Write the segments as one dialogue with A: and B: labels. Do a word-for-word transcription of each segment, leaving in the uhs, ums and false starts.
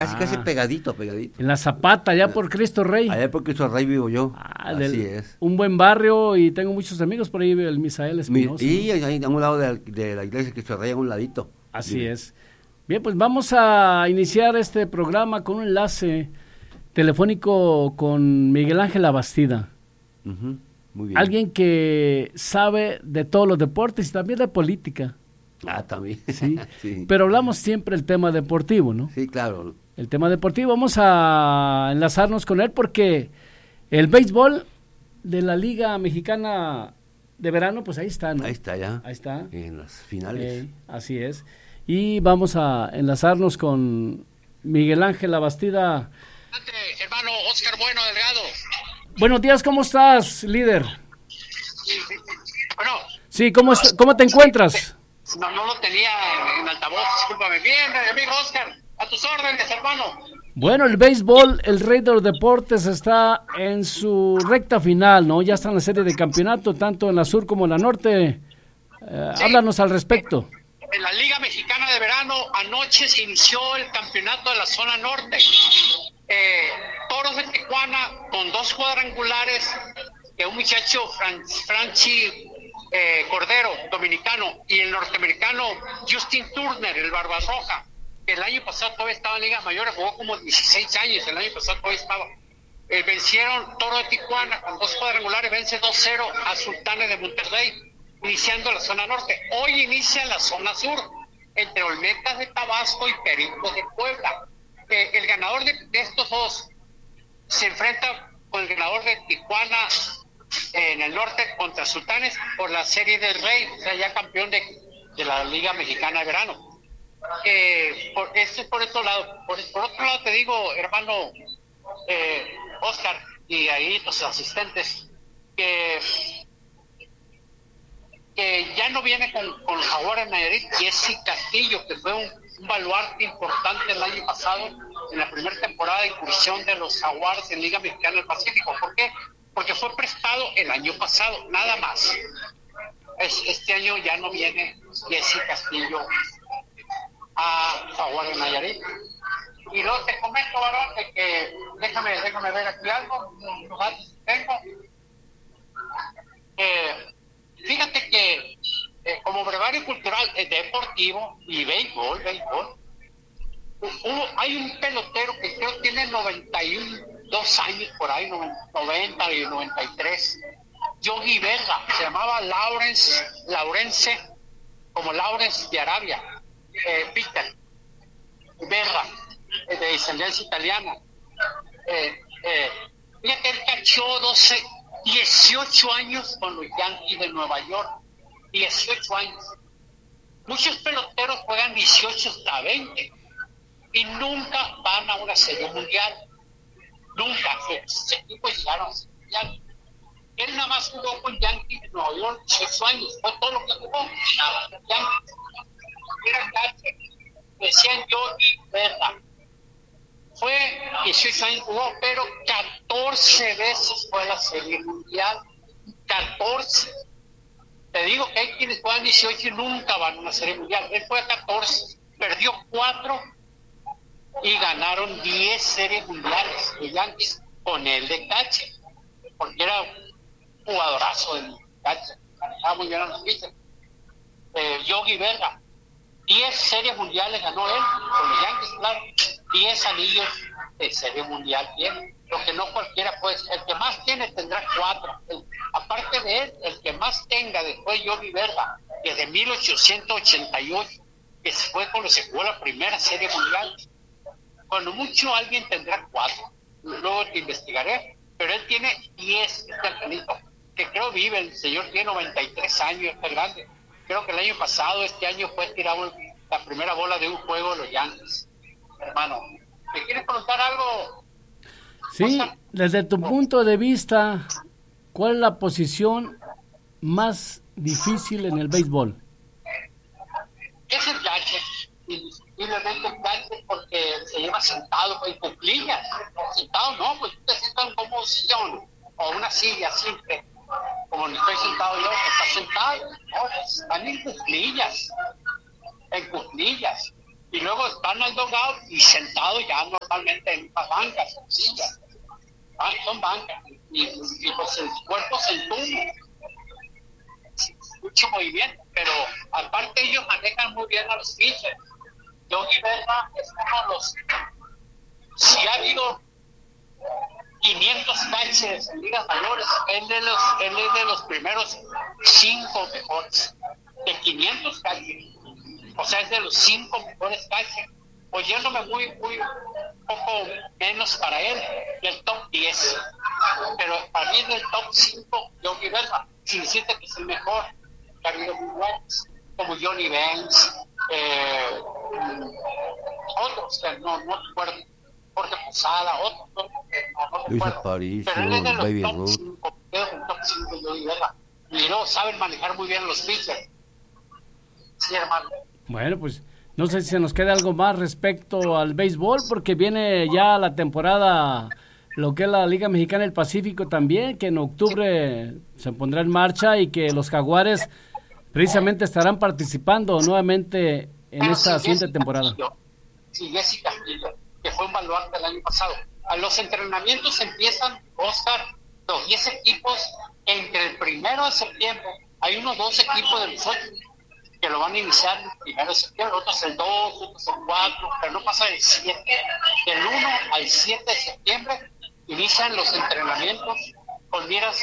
A: Casi,
B: Ah.
A: casi pegadito, pegadito.
B: En la Zapata, allá por Cristo Rey.
A: Allá por Cristo Rey vivo yo.
B: Ah,
A: Así
B: del-
A: es.
B: Un buen barrio y tengo muchos amigos por ahí, el Misael
A: Mi-
B: Espinosa.
A: y
B: ¿no?
A: ahí a un lado de la, de la iglesia de Cristo Rey, a un ladito.
B: Así
A: Vive.
B: es. Bien, pues vamos a iniciar este programa con un enlace telefónico con Miguel Ángel Labastida.
A: Ujú, muy bien.
B: Alguien que sabe de todos los deportes y también de política.
A: Ah, también.
B: Sí.
A: sí.
B: Pero hablamos siempre el tema deportivo, ¿no?
A: Sí, claro.
B: El tema deportivo, vamos a enlazarnos con él porque el béisbol de la Liga Mexicana de Verano, pues ahí está, ¿no?
A: Ahí está ya.
B: Ahí está.
A: En las finales.
B: Eh, así es. Y vamos a enlazarnos con Miguel Ángel Labastida.
C: Hermano Oscar Bueno Delgado.
B: Buenos días, ¿cómo estás, líder?
C: Bueno,
B: Sí, ¿cómo, est- cómo te encuentras?
C: no, no lo tenía en altavoz, discúlpame. Bien, amigo Oscar, a tus órdenes, hermano.
B: Bueno, el béisbol, el rey de los deportes, está en su recta final, ¿no? Ya está en la serie de campeonato, tanto en la sur como en la norte. Eh,
C: Sí.
B: Háblanos al respecto.
C: En la Liga Mexicana de Verano, anoche se inició el campeonato de la zona norte. Eh, Toros de Tijuana, con dos cuadrangulares, que un muchacho, Fran, Franchi eh, Cordero, dominicano, y el norteamericano Justin Turner, el Barbarroja, que el año pasado todavía estaba en Ligas Mayores, jugó como dieciséis años, el año pasado todavía estaba. Eh, vencieron Toro de Tijuana con dos cuadrangulares, vence dos cero a Sultanes de Monterrey, iniciando la zona norte. Hoy inicia la zona sur, entre Olmecas de Tabasco y Pericos de Puebla. Eh, el ganador de, de estos dos se enfrenta con el ganador de Tijuana eh, en el norte contra Sultanes por la Serie del Rey, o sea, ya campeón de, de la Liga Mexicana de Verano. Eh, por, esto es por otro lado. Por, por otro lado te digo, hermano eh, Oscar, y ahí los asistentes, que que ya no viene con, con Jaguares Nayarit, Jesse Castillo, que fue un, un baluarte importante el año pasado en la primera temporada de incursión de los Jaguares en Liga Mexicana del Pacífico. ¿Por qué? Porque fue prestado el año pasado, nada más. Es, este año ya no viene Jesse Castillo a Jaguares Nayarit. Y luego te comento, varón, de que déjame, déjame ver aquí algo, los datos que tengo. Eh, Fíjate que eh, como brevario cultural eh, deportivo y béisbol, béisbol, hubo, hay un pelotero que creo que tiene noventa y dos años por ahí, noventa y noventa y tres, Yogi Berra, se llamaba Lawrence, Laurence, como Lawrence de Arabia, eh, Peter Berra, eh, de descendencia italiana. Eh, eh, fíjate, él cachó doce dieciocho años con los Yankees de Nueva York, dieciocho años. Muchos peloteros juegan dieciocho hasta veinte y nunca van a una serie mundial. Nunca. Sus equipos llegaron a serie mundial. Él nada más jugó con Yankees de Nueva York dieciocho años. Fue todo lo que jugó. Nada, Yankees. Era catcher. Decían Yogi Berra. Fue dieciocho años jugó, pero catorce veces fue a la Serie Mundial. catorce. Te digo que hay quienes juegan dieciocho y nunca van a una Serie Mundial. Él fue a catorce, perdió cuatro y ganaron diez Series Mundiales los Yankees con él de catcher, porque era un jugadorazo del catcher, manejaba muy bien a los pitchers. Eh, Yogi Berra, diez Series Mundiales ganó él con los Yankees, claro. diez anillos de Serie Mundial tiene, lo que no cualquiera puede ser. El que más tiene tendrá cuatro. El, aparte de él, el que más tenga después de Yogi Berra, desde mil ochocientos ochenta y ocho, que fue cuando se jugó la primera Serie Mundial. Cuando mucho alguien tendrá cuatro, luego te investigaré, pero él tiene diez, este angelito, que creo vive, el señor tiene noventa y tres años, es grande. Creo que el año pasado, este año fue tirado la primera bola de un juego de los Yankees. Hermano, ¿me quieres preguntar algo?
B: Sí, desde tu punto de vista, ¿cuál es la posición más difícil en el béisbol?
C: Es el catcher, indiscutiblemente el catcher, porque se lleva sentado en cuclillas. Sentado no, pues tú te sientas en como sillón o una silla simple, como estoy sentado yo, que está sentado. No, están en cuclillas, en cuclillas. y luego van al dugout y sentados ya normalmente en las bancas, en sillas. Ah, son bancas, y, y pues el cuerpo se entume, mucho movimiento, pero aparte ellos manejan muy bien a los pitchers. Yogi Berra es uno de los, si ha habido quinientos catches en ligas mayores, él, de los, él es de los primeros cinco mejores, de quinientos catches, o sea, es de los cinco mejores catches, pues yéndome muy, muy poco menos para él, del top diez, pero para mí es del top cinco, Yogi Berra, sin decirte que es el mejor, que ha habido muy buenos, como Johnny Bench, eh, otros que no, no recuerdo, Jorge Posada, otros no, no, no
A: Luis
C: recuerdo,
A: Aparicio,
C: pero él es de los
A: Baby
C: top
A: Ruth.
C: cinco, es el top cinco, Yogi Berra, y no saben manejar muy bien los pitchers. Sí, hermano.
B: Bueno, pues no sé si se nos queda algo más respecto al béisbol, porque viene ya la temporada, lo que es la Liga Mexicana del Pacífico también, que en octubre se pondrá en marcha y que los Jaguares precisamente estarán participando nuevamente en
C: Pero
B: esta
C: si
B: siguiente
C: Jesse
B: temporada.
C: Castillo, si Jesse Castillo, que fue un baluarte el año pasado, a los entrenamientos empiezan, Oscar, los diez equipos, entre el primero de septiembre, hay unos dos equipos de los ocho que lo van a iniciar el primero de septiembre, otros el dos, otros el cuatro, pero no pasa del siete, del uno al siete de septiembre, inician los entrenamientos con miras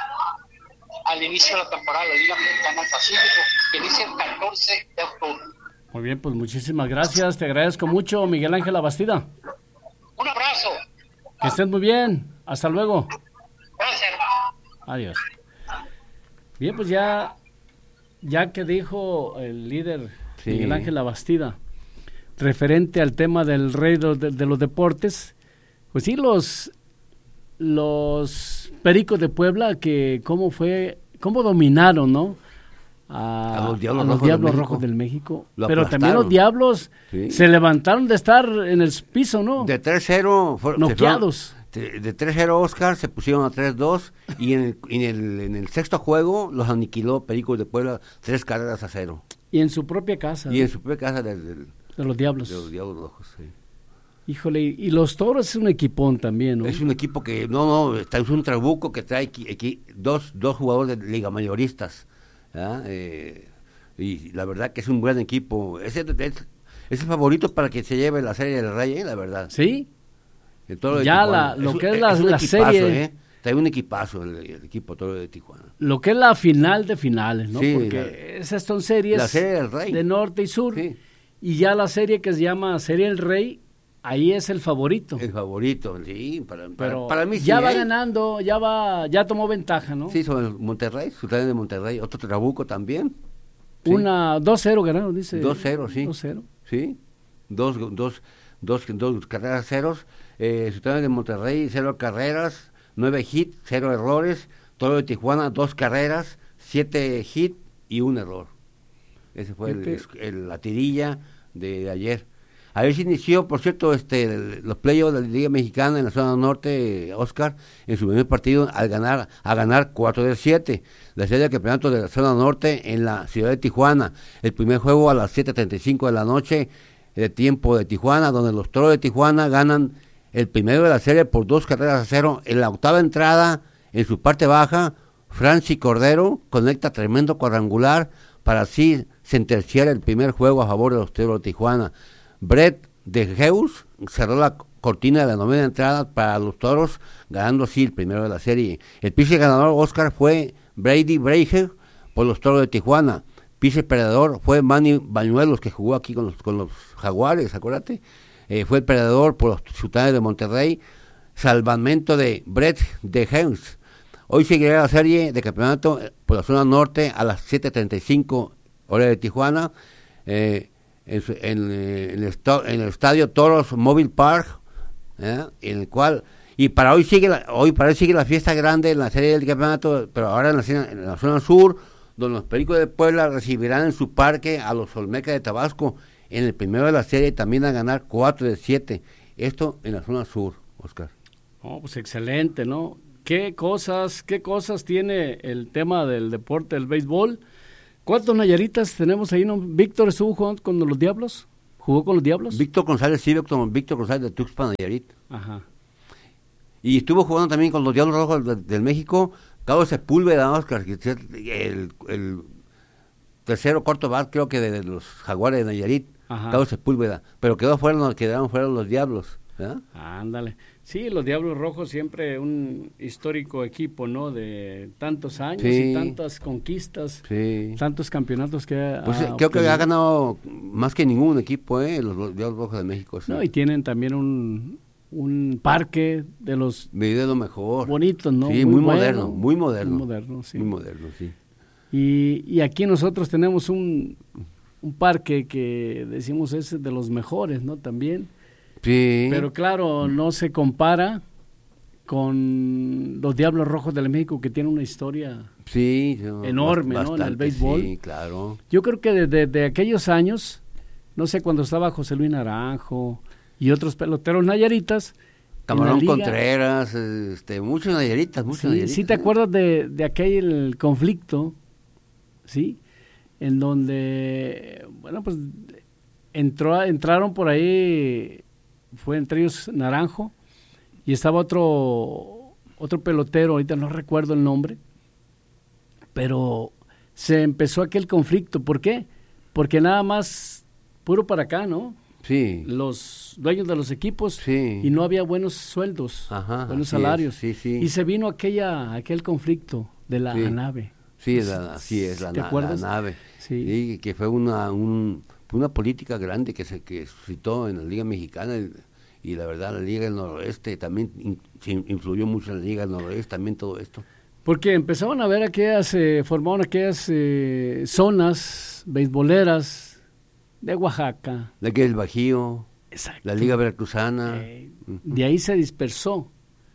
C: al inicio de la temporada de la Liga Mexicana del Pacífico, que inicia el catorce de octubre.
B: Muy bien, pues muchísimas gracias, te agradezco mucho, Miguel Ángel Labastida.
C: Un abrazo.
B: Que estés muy bien, hasta luego.
C: Gracias, hermano.
B: Adiós. Bien, pues ya, ya que dijo el líder
A: Sí.
B: Miguel Ángel Labastida, referente al tema del rey de, de, de los deportes, pues sí, los, los Pericos de Puebla, que cómo fue, cómo dominaron, ¿no? A,
A: A los Diablos
B: a los
A: Rojos
B: Diablos
A: del México.
B: Rojos del México.
A: Lo
B: Pero también
A: aplastaron.
B: los Diablos
A: Sí.
B: se levantaron de estar en el piso, ¿no?
A: De tres cero fueron- se
B: Noqueados.
A: fueron- De, de tres cero Oscar se pusieron a tres dos y en el, en, el, en el sexto juego los aniquiló Pericos de Puebla tres carreras a cero.
B: Y en su propia casa,
A: Y
B: ¿no?
A: en su propia casa del- del-
B: de los Diablos.
A: de los Diablos Rojos. Sí.
B: Híjole, y los Toros es un equipón también, ¿no?
A: Es un equipo que, no, no, está, es un trabuco que trae equi- equi- dos, dos jugadores de liga mayoristas. ¿Ah? Eh, y la verdad que es un buen equipo. Es el, es, es el favorito para que se lleve la Serie del Rey, ¿eh? La verdad.
B: Sí,
A: El Toro de
B: Ya
A: Tijuana.
B: la- lo
A: un-
B: que es la-
A: un
B: la
A: equipazo,
B: serie-
A: ¿eh? Trae un equipazo el, el equipo Toro de Tijuana.
B: lo que es la final de finales, ¿no?
A: Sí,
B: Porque esas son series
A: la Serie del Rey.
B: de norte y sur,
A: Sí.
B: y ya la serie que se llama Serie del Rey, ahí es el favorito.
A: El favorito, sí, para, para,
B: Pero
A: para mí sí.
B: ya va
A: ¿eh?
B: ganando, ya va, ya tomó ventaja, ¿no?
A: Sí, sobre el Monterrey, Sultanes de Monterrey, otro trabuco también. Sí.
B: Una dos cero ganaron, dice.
A: dos cero, sí.
B: dos cero.
A: Sí, dos, dos, dos, dos carreras ceros. Eh, Sultanes de Monterrey, cero carreras, nueve hits, cero errores. Toro de Tijuana, dos carreras, siete hits y un error. Ese fue el,
B: Fíjate.
A: el- la tirilla de, de ayer. Ayer se inició, por cierto, este, el- los playoffs de la Liga Mexicana en la zona norte, Oscar, en su primer partido al ganar, a ganar cuatro de siete. La serie de campeonato de la zona norte en la ciudad de Tijuana. El primer juego a las siete treinta y cinco de la noche de tiempo de Tijuana, donde los Toros de Tijuana ganan el primero de la serie por dos carreras a cero. En la octava entrada, en su parte baja, Franci Cordero conecta tremendo cuadrangular para así sentenciar el primer juego a favor de los Toros de Tijuana. Brett de Geus cerró la cortina de la novena entrada para los Toros, ganando así el primero de la serie. El pitcher ganador, Oscar, fue Brady Breger por los Toros de Tijuana. Pitcher perdedor fue Manny Bañuelos, que jugó aquí con los, con los Jaguares, acuérdate. Eh, fue el perdedor por los Sultanes de Monterrey. Salvamento de Brett de Geus. Hoy seguirá la serie de campeonato por la zona norte a las siete treinta y cinco hora de Tijuana. Eh, En, su- en, eh, en el, esto- en el estadio Toros Mobile Park, ¿eh? En el cual, y para hoy sigue la, hoy para hoy sigue la fiesta grande en la serie del campeonato, pero ahora en la, zona- en la zona sur, donde los Pericos de Puebla recibirán en su parque a los Olmecas de Tabasco en el primero de la serie, también a ganar cuatro de siete. Esto en la zona sur, Oscar.
B: Oh, pues excelente, ¿no? ¿Qué cosas, qué cosas tiene el tema del deporte del béisbol? ¿Cuántos Nayaritas tenemos ahí, no? Víctor estuvo jugando con los Diablos, ¿Jugó con los Diablos?
A: Víctor González, sí, Víctor, Víctor González de Tuxpan, Nayarit.
B: Ajá.
A: Y estuvo jugando también con los Diablos Rojos del, del México, Carlos Sepúlveda, Oscar, que es el, el tercero cuarto bat, creo que de, de los Jaguares de Nayarit,
B: Ajá.
A: Carlos Sepúlveda, pero quedó fuera, quedaron fuera los Diablos, ¿verdad?
B: Ándale. Sí, los Diablos Rojos siempre un histórico equipo, ¿no? De tantos años
A: Sí.
B: y tantas conquistas,
A: Sí.
B: tantos campeonatos que
A: Pues
B: ha
A: eh, creo que
B: obtenido.
A: ha ganado más que ningún equipo, ¿eh? Los, los Diablos Rojos de México. Sí.
B: No, y tienen también un, un parque de los
A: Me dio lo mejor.
B: bonitos, ¿no?
A: Sí, muy,
B: bueno,
A: moderno, muy moderno.
B: Muy moderno, sí.
A: Muy moderno, sí.
B: Y, y aquí nosotros tenemos un, un parque que decimos es de los mejores, ¿no? También.
A: Sí.
B: Pero claro, no se compara con los Diablos Rojos del México, que tienen una historia
A: sí, no,
B: enorme, ¿no? En el béisbol.
A: Sí, claro.
B: Yo creo que desde de aquellos años, no sé, cuando estaba José Luis Naranjo y otros peloteros nayaritas.
A: Camarón
B: liga,
A: Contreras, este, muchos nayaritas, muchos
B: sí,
A: nayaritas.
B: ¿sí te acuerdas de, de aquel conflicto, sí? En donde, bueno, pues entró, entraron por ahí, fue entre ellos Naranjo, y estaba otro, otro pelotero, ahorita no recuerdo el nombre, pero se empezó aquel conflicto. ¿Por qué? Porque nada más puro para acá, ¿no?
A: Sí.
B: Los dueños de los equipos,
A: Sí.
B: y no había buenos sueldos,
A: Ajá,
B: buenos
A: así
B: salarios.
A: es, sí, sí.
B: Y se vino aquella aquel conflicto de la
A: Sí.
B: ANAVE.
A: Sí, la, así es, la,
B: ¿Te
A: na- la
B: acuerdas?
A: nave.
B: Sí.
A: Sí, que fue una, un, una política grande que se que suscitó en la Liga Mexicana y, y la verdad la Liga del Noroeste también in- se influyó mucho en la Liga del Noroeste, también todo esto.
B: Porque empezaban a ver aquellas, eh, formaron aquellas eh, zonas beisboleras de Oaxaca.
A: La Liga del Bajío,
B: Exacto.
A: la Liga Veracruzana.
B: Eh,
A: Ujú.
B: de ahí se dispersó,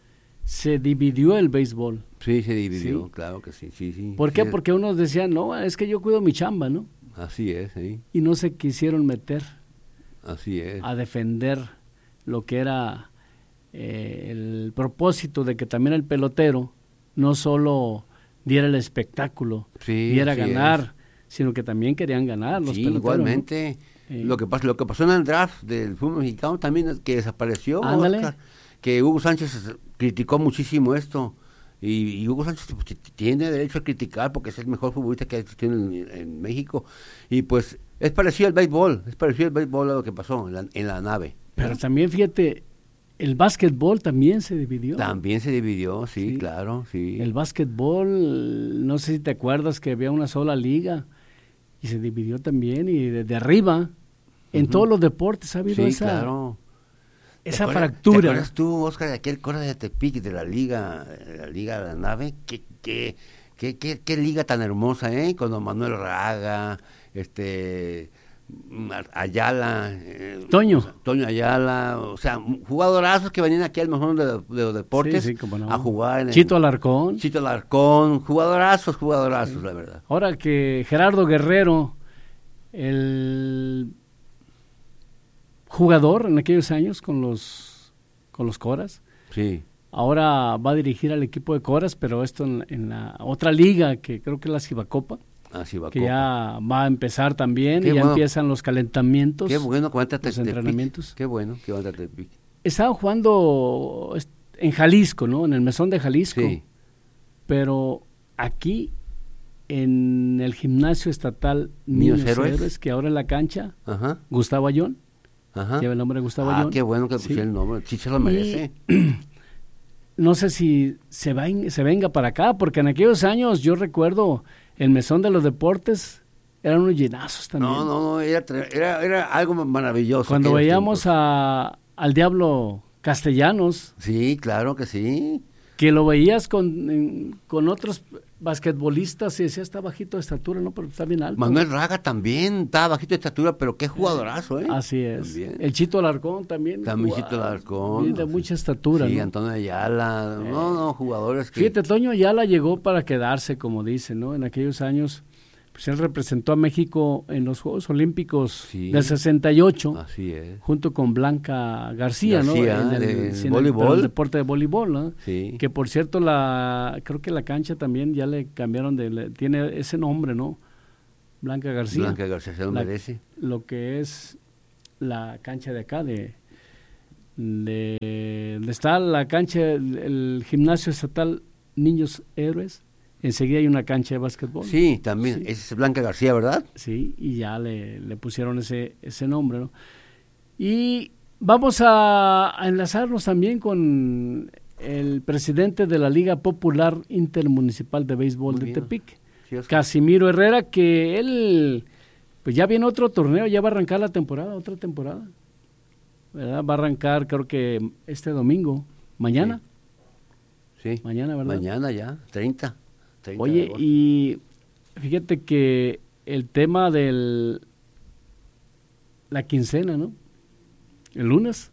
B: se dividió el béisbol.
A: Sí, se dividió,
B: Sí.
A: claro que sí, sí, sí.
B: ¿Por qué?
A: Sí,
B: Porque unos decían, no, es que yo cuido mi chamba, ¿no?
A: así es, sí,
B: Y no se quisieron meter
A: así es.
B: a defender lo que era eh, el propósito de que también el pelotero no solo diera el espectáculo,
A: Sí,
B: diera
A: así
B: ganar, sino que también querían ganar los
A: Sí,
B: peloteros.
A: igualmente.
B: ¿no? Eh,
A: Lo que pasó, lo que pasó en el draft del fútbol mexicano también es que desapareció,
B: Ándale.
A: Oscar, que Hugo Sánchez criticó muchísimo esto. Y, y Hugo Sánchez pues, t- tiene derecho a criticar porque es el mejor futbolista que ha existido en, en México. Y pues es parecido al béisbol, es parecido al béisbol a lo que pasó en la, en la nave.
B: Pero también, fíjate, el básquetbol también se dividió.
A: También se dividió, sí,
B: Sí.
A: claro, sí.
B: El básquetbol, no sé si te acuerdas que había una sola liga y se dividió también, y desde arriba, en
A: Ujú.
B: todos los deportes ha habido
A: Sí,
B: esa,
A: claro.
B: esa
A: ¿Te acuerdas- ¿Te
B: fractura.
A: acuerdas tú, Oscar, de aquel corre de Tepic, de la liga, de la liga de la nave? ¿Qué, qué, qué, qué, qué liga tan hermosa, ¿eh? Con don Manuel Raga, este, Mar- Ayala. eh,
B: Toño.
A: o sea, Toño Ayala, o sea, jugadorazos que venían aquí al mejor de, de los deportes
B: Sí, sí, cómo no.
A: a jugar. En el-
B: Chito Alarcón.
A: Chito Alarcón, jugadorazos, jugadorazos, la verdad.
B: Ahora que Gerardo Guerrero, el jugador en aquellos años con los con los Coras,
A: Sí,
B: ahora va a dirigir al equipo de Coras, pero esto en, en la otra liga que creo que es la Cibacopa,
A: así va.
B: que
A: Copa.
B: ya va a empezar también.
A: Qué
B: Y ya
A: bueno.
B: empiezan los calentamientos.
A: Qué bueno que va a entrar
B: los
A: Tepic.
B: entrenamientos.
A: Qué bueno que va a entrar Tepic.
B: Estaban jugando est- en Jalisco, ¿no? En el Mesón de Jalisco.
A: Sí.
B: Pero aquí, en el gimnasio estatal
A: Niños
B: Niños
A: Héroes.
B: Héroes, que ahora en la cancha,
A: Ajá,
B: Gustavo Ayón,
A: ajá.
B: lleva el nombre de Gustavo
A: Ah,
B: Ayón.
A: qué bueno que le
B: Sí.
A: pusieron el nombre. Sí se lo merece.
B: No sé si se, va en- se venga para acá, porque en aquellos años yo recuerdo el Mesón de los Deportes, eran unos llenazos también.
A: No, no, no, era, tre- era, era algo maravilloso.
B: Cuando
A: aquellos
B: veíamos
A: tiempos.
B: a, al Diablo Castellanos,
A: Sí, claro que sí.
B: que lo veías con, en- con otros basquetbolistas y decía, está bajito de estatura, ¿no? Pero está bien alto.
A: Manuel Raga también estaba bajito de estatura, pero qué jugadorazo, ¿eh?
B: Así es.
A: También.
B: El Chito Alarcón también.
A: También
B: jugaba
A: Chito Alarcón.
B: bien de mucha estatura,
A: Sí,
B: ¿no?
A: Antonio Ayala. No, no, jugadores que...
B: Fíjate, Toño Ayala llegó para quedarse, como dicen, ¿no? En aquellos años, pues él representó a México en los Juegos Olímpicos
A: Sí.
B: del sesenta y ocho,
A: Así es.
B: junto con Blanca García,
A: García,
B: ¿no? En
A: de
B: sí, en
A: voleibol.
B: en el deporte de voleibol, ¿no?
A: Sí.
B: Que por cierto, la creo que la cancha también ya le cambiaron de, le- tiene ese nombre, ¿no? Blanca García.
A: Blanca García se lo
B: La-
A: merece.
B: Lo que es la cancha de acá, de, de, donde está la cancha, el, el gimnasio estatal Niños Héroes, enseguida hay una cancha de básquetbol.
A: Sí, también, sí. Es Blanca García, ¿verdad?
B: Sí, y ya le, le pusieron ese, ese nombre, ¿no? Y vamos a, a enlazarnos también con el presidente de la Liga Popular Intermunicipal de Béisbol Muy de bien. Tepic, sí, Casimiro Herrera, que él, pues ya viene otro torneo, ya va a arrancar la temporada, otra temporada, ¿verdad? Va a arrancar creo que este domingo, mañana.
A: Sí, sí. Mañana, ¿verdad? Mañana ya, treinta. treinta
B: Oye, y fíjate que el tema del la quincena, ¿no? ¿El lunes?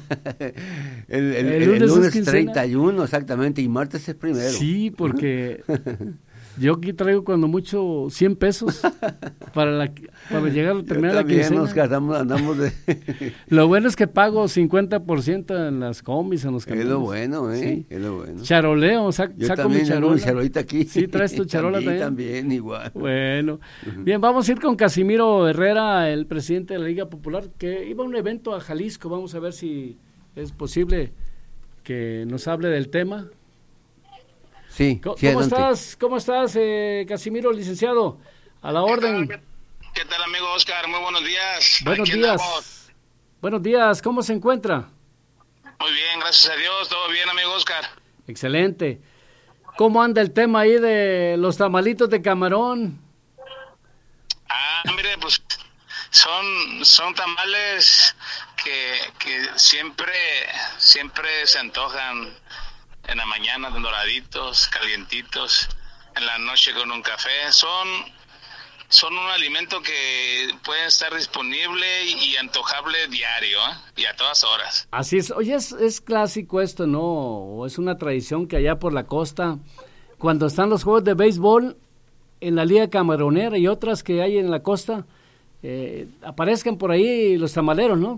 A: el, el, el, el lunes, lunes es treinta y uno, exactamente, y martes es primero.
B: Sí, porque yo aquí traigo cuando mucho cien pesos para, la, para llegar a terminar la quincena.
A: Nos gastamos, andamos de...
B: Lo bueno es que pago cincuenta por ciento en las combis, en los camiones.
A: Es lo bueno, ¿eh? Sí. Es lo bueno.
B: Charoleo, sac,
A: yo
B: saco
A: también
B: mi charola.
A: Mi charolita aquí.
B: Sí, traes tu charola
A: también.
B: también.
A: También, igual.
B: Bueno, uh-huh. Bien, vamos a ir con Casimiro Herrera, el presidente de la Liga Popular, que iba a un evento a Jalisco. Vamos a ver si es posible que nos hable del tema.
A: Sí,
B: ¿Cómo,
A: sí,
B: ¿cómo estás, cómo estás eh, Casimiro, licenciado? A la orden.
D: ¿Qué tal, ¿Qué tal, amigo Oscar? Muy buenos días.
B: Buenos días. Andamos? Buenos días, ¿cómo se encuentra?
D: Muy bien, gracias a Dios, todo bien, amigo Oscar.
B: Excelente. ¿Cómo anda el tema ahí de los tamalitos de camarón?
D: Ah, mire, pues son, son tamales que, que siempre, siempre se antojan. En la mañana doraditos, calientitos, en la noche con un café. Son, son un alimento que puede estar disponible y, y antojable diario, ¿eh? Y a todas horas.
B: Así es. Oye, es, es clásico esto, ¿no? O es una tradición que allá por la costa, cuando están los juegos de béisbol en la Liga Camaronera y otras que hay en la costa, eh, aparezcan por ahí los tamaleros, ¿no?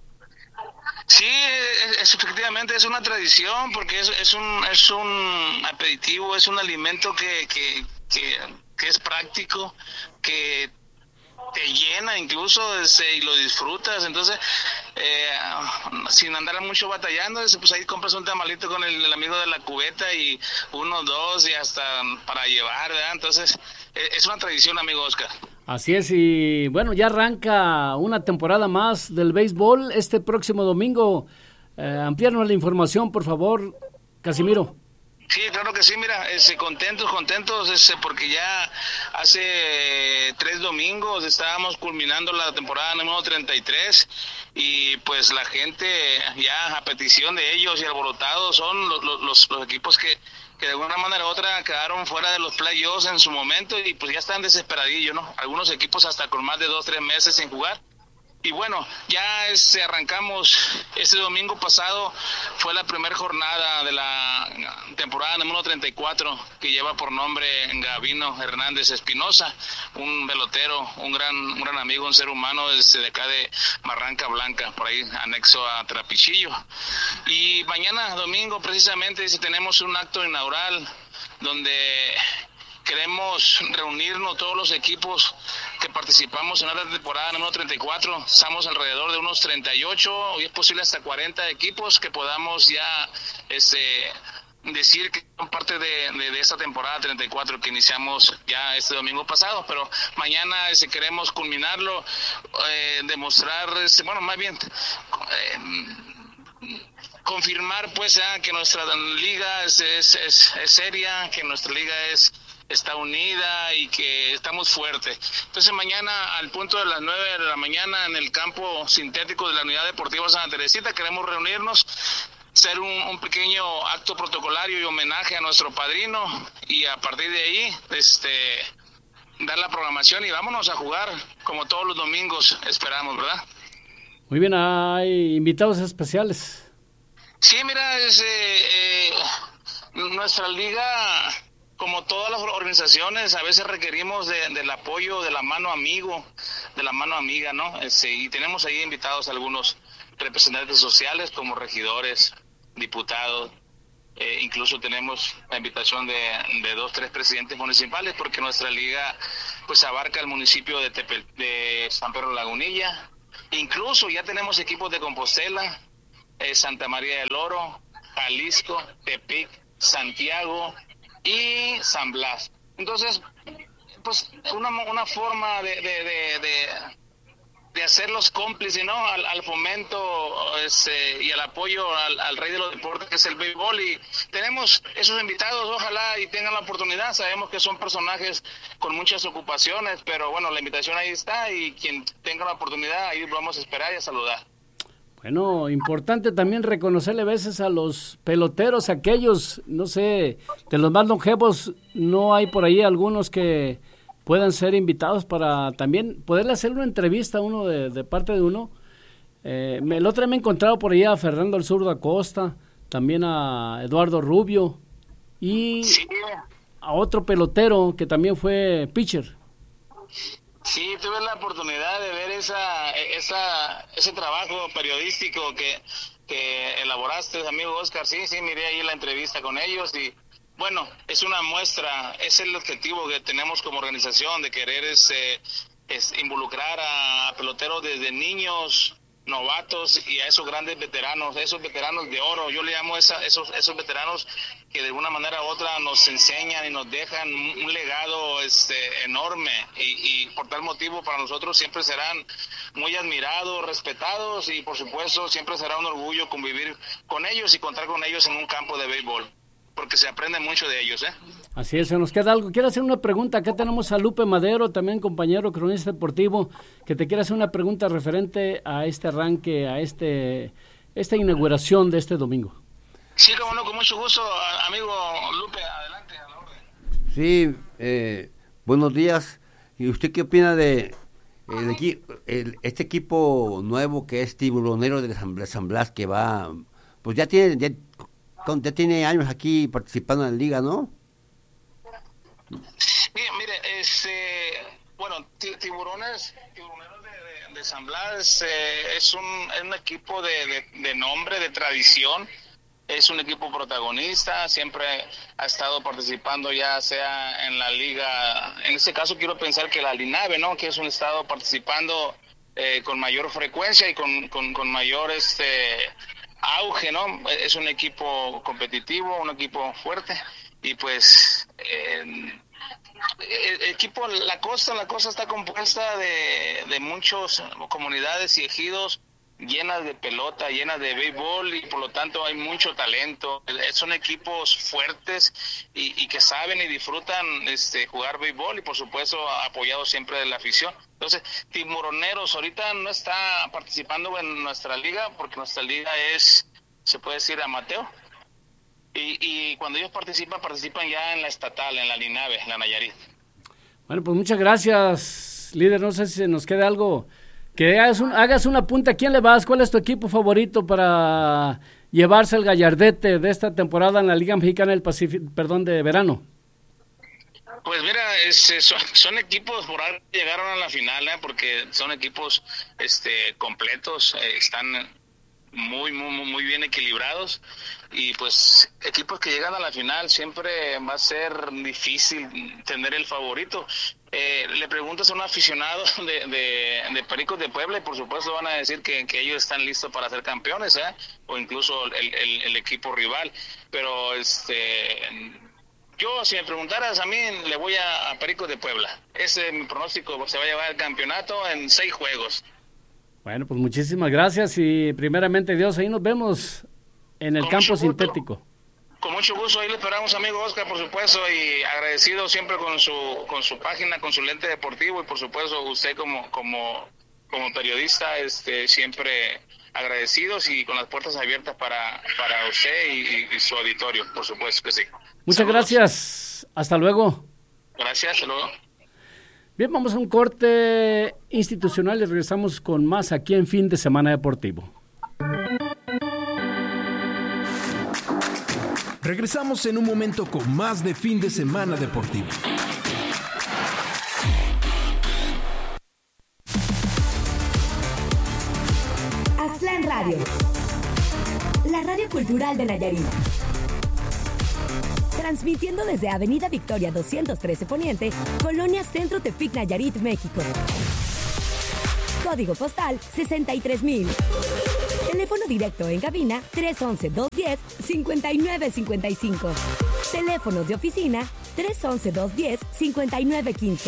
D: Sí, es, efectivamente es una tradición porque es, es un es un aperitivo, es un alimento que, que, que, que es práctico, que te llena incluso este, y lo disfrutas, entonces eh, sin andar mucho batallando, pues ahí compras un tamalito con el, el amigo de la cubeta y uno, dos y hasta para llevar, ¿verdad? Entonces es una tradición, amigo Oscar.
B: Así es, y bueno, ya arranca una temporada más del béisbol este próximo domingo. Eh, ampliarnos la información, por favor, Casimiro.
D: Sí, claro que sí, mira, este, contentos, contentos, este, porque ya hace eh, tres domingos estábamos culminando la temporada número treinta y tres y pues la gente ya a petición de ellos y alborotados son los, los, los equipos que que de alguna manera u otra quedaron fuera de los playoffs en su momento y pues ya están desesperadillos, ¿no? Algunos equipos hasta con más de dos, tres meses sin jugar. Y bueno, ya este, arrancamos este domingo pasado, fue la primera jornada de la temporada número treinta y cuatro, que lleva por nombre Gavino Hernández Espinosa, un pelotero, un gran un gran amigo, un ser humano desde de acá de Barranca Blanca, por ahí anexo a Trapichillo. Y mañana domingo precisamente tenemos un acto inaugural donde queremos reunirnos todos los equipos que participamos en la temporada número treinta y cuatro. Estamos alrededor de unos treinta y ocho, hoy es posible hasta cuarenta equipos que podamos ya este decir que son parte de, de, de esta temporada treinta y cuatro que iniciamos ya este domingo pasado, pero mañana este, queremos culminarlo, eh, demostrar, este, bueno, más bien eh, confirmar pues ya que nuestra liga es, es, es, es seria, que nuestra liga es está unida y que estamos fuertes. Entonces mañana al punto de las nueve de la mañana en el campo sintético de la Unidad Deportiva Santa Teresita queremos reunirnos, hacer un, un pequeño acto protocolario y homenaje a nuestro padrino y a partir de ahí este dar la programación y vámonos a jugar como todos los domingos esperamos, ¿verdad?
B: Muy bien, hay invitados especiales.
D: Sí, mira, es, eh, eh, nuestra liga, como todas las organizaciones, a veces requerimos de, del apoyo de la mano amigo, de la mano amiga, ¿no? Este, y tenemos ahí invitados a algunos representantes sociales como regidores, diputados, eh, incluso tenemos la invitación de, de dos, tres presidentes municipales, porque nuestra liga pues abarca el municipio de, Tepel, de San Pedro Lagunilla Incluso ya tenemos equipos de Compostela, eh, Santa María del Oro, Jalisco, Tepic, Santiago y San Blas. Entonces, pues una, una forma de, de, de, de, de hacerlos cómplices, ¿no? Al, al fomento este, y al apoyo al, al rey de los deportes, que es el béisbol. Y tenemos esos invitados, ojalá y tengan la oportunidad. Sabemos que son personajes con muchas ocupaciones, pero bueno, la invitación ahí está, y quien tenga la oportunidad, ahí vamos a esperar y a saludar.
B: Bueno, importante también reconocerle a veces a los peloteros, aquellos, no sé, de los más longevos, no hay por ahí algunos que puedan ser invitados para también poderle hacer una entrevista a uno de, de parte de uno. Eh, me, el otro día me he encontrado por ahí a Fernando el Zurdo Acosta, también a Eduardo Rubio y
D: Sí.
B: a otro pelotero que también fue pitcher.
D: Sí, tuve la oportunidad de ver esa, esa, ese trabajo periodístico que, que elaboraste, amigo Oscar. Sí, sí, miré ahí la entrevista con ellos y bueno, es una muestra, es el objetivo que tenemos como organización de querer este, es involucrar a peloteros desde niños, novatos y a esos grandes veteranos, esos veteranos de oro. Yo le llamo esa, esos, esos veteranos que de una manera u otra nos enseñan y nos dejan un, un legado este, enorme y, y por tal motivo para nosotros siempre serán muy admirados, respetados y por supuesto siempre será un orgullo convivir con ellos y contar con ellos en un campo de béisbol, porque se aprende mucho de ellos, ¿eh?
B: Así es, se nos queda algo. Quiero hacer una pregunta. Acá tenemos a Lupe Madero, también compañero cronista deportivo, que te quiere hacer una pregunta referente a este arranque, a este esta inauguración de este domingo.
D: Sí, como no, con mucho gusto, amigo Lupe, adelante, a la orden.
A: Sí, eh, buenos días. ¿Y usted qué opina de el, equi- el, este equipo nuevo que es Tiburonero de San Blas, San Blas, que va, pues ya tiene ya, ya tiene años aquí participando en la liga, ¿no?
D: Mire, mire, este, bueno, Tiburones, Tiburoneros de, de, de San Blas eh, es, un, es un equipo de, de, de nombre, de tradición, es un equipo protagonista, siempre ha estado participando ya sea en la liga, en este caso quiero pensar que la LINAVE, ¿no? Que es un estado participando eh, con mayor frecuencia y con, con, con mayor este auge, ¿no? Es un equipo competitivo, un equipo fuerte y pues eh, el, el equipo, la costa, la costa está compuesta de, de muchas comunidades y ejidos llenas de pelota, llenas de béisbol y por lo tanto hay mucho talento. Son equipos fuertes y, y que saben y disfrutan este jugar béisbol y por supuesto apoyados siempre de la afición. Entonces, Tiburoneros ahorita no está participando en nuestra liga porque nuestra liga es, se puede decir, amateur. Y, y cuando ellos participan, participan ya en la estatal, en la LINAVE, la Nayarit.
B: Bueno, pues muchas gracias, líder. No sé si se nos queda algo. Que hagas, un, hagas una punta. ¿A quién le vas? ¿Cuál es tu equipo favorito para llevarse el gallardete de esta temporada en la Liga Mexicana del Pacífico, perdón, de verano?
D: Pues mira, es, son, son equipos por algo que llegaron a la final, ¿eh? Porque son equipos este completos, eh, están muy, muy, muy bien equilibrados y pues equipos que llegan a la final siempre va a ser difícil tener el favorito. Eh, le preguntas a un aficionado de, de, de Pericos de Puebla y por supuesto van a decir que, que ellos están listos para ser campeones, ¿eh? O incluso el, el, el equipo rival, pero este yo, si me preguntaras a mí, le voy a, a Pericos de Puebla. Ese es mi pronóstico, se va a llevar el campeonato en seis juegos.
B: Bueno, pues muchísimas gracias y primeramente Dios, ahí nos vemos en el
D: Con
B: campo
D: mucho gusto.
B: sintético.
D: Con mucho gusto, ahí le esperamos, amigo Oscar, por supuesto, y agradecido siempre con su con su página, con su lente deportivo, y por supuesto usted como como como periodista, este siempre agradecidos y con las puertas abiertas para para usted y, y su auditorio, por supuesto que sí.
B: Muchas
D: Saludos.
B: gracias, hasta luego.
D: Gracias, hasta luego.
B: Bien, vamos a un corte institucional y regresamos con más aquí en Fin de Semana Deportivo.
E: Regresamos en un momento con más de Fin de Semana Deportivo.
F: Aztlán Radio, la radio cultural de Nayarit. Transmitiendo desde Avenida Victoria doscientos trece Poniente, Colonia Centro Tepic, Nayarit, México. Código postal sesenta y tres mil. Teléfono directo en cabina tres once, dos diez, cincuenta y nueve cincuenta y cinco. Teléfonos de oficina tres once, dos diez, cincuenta y nueve quince.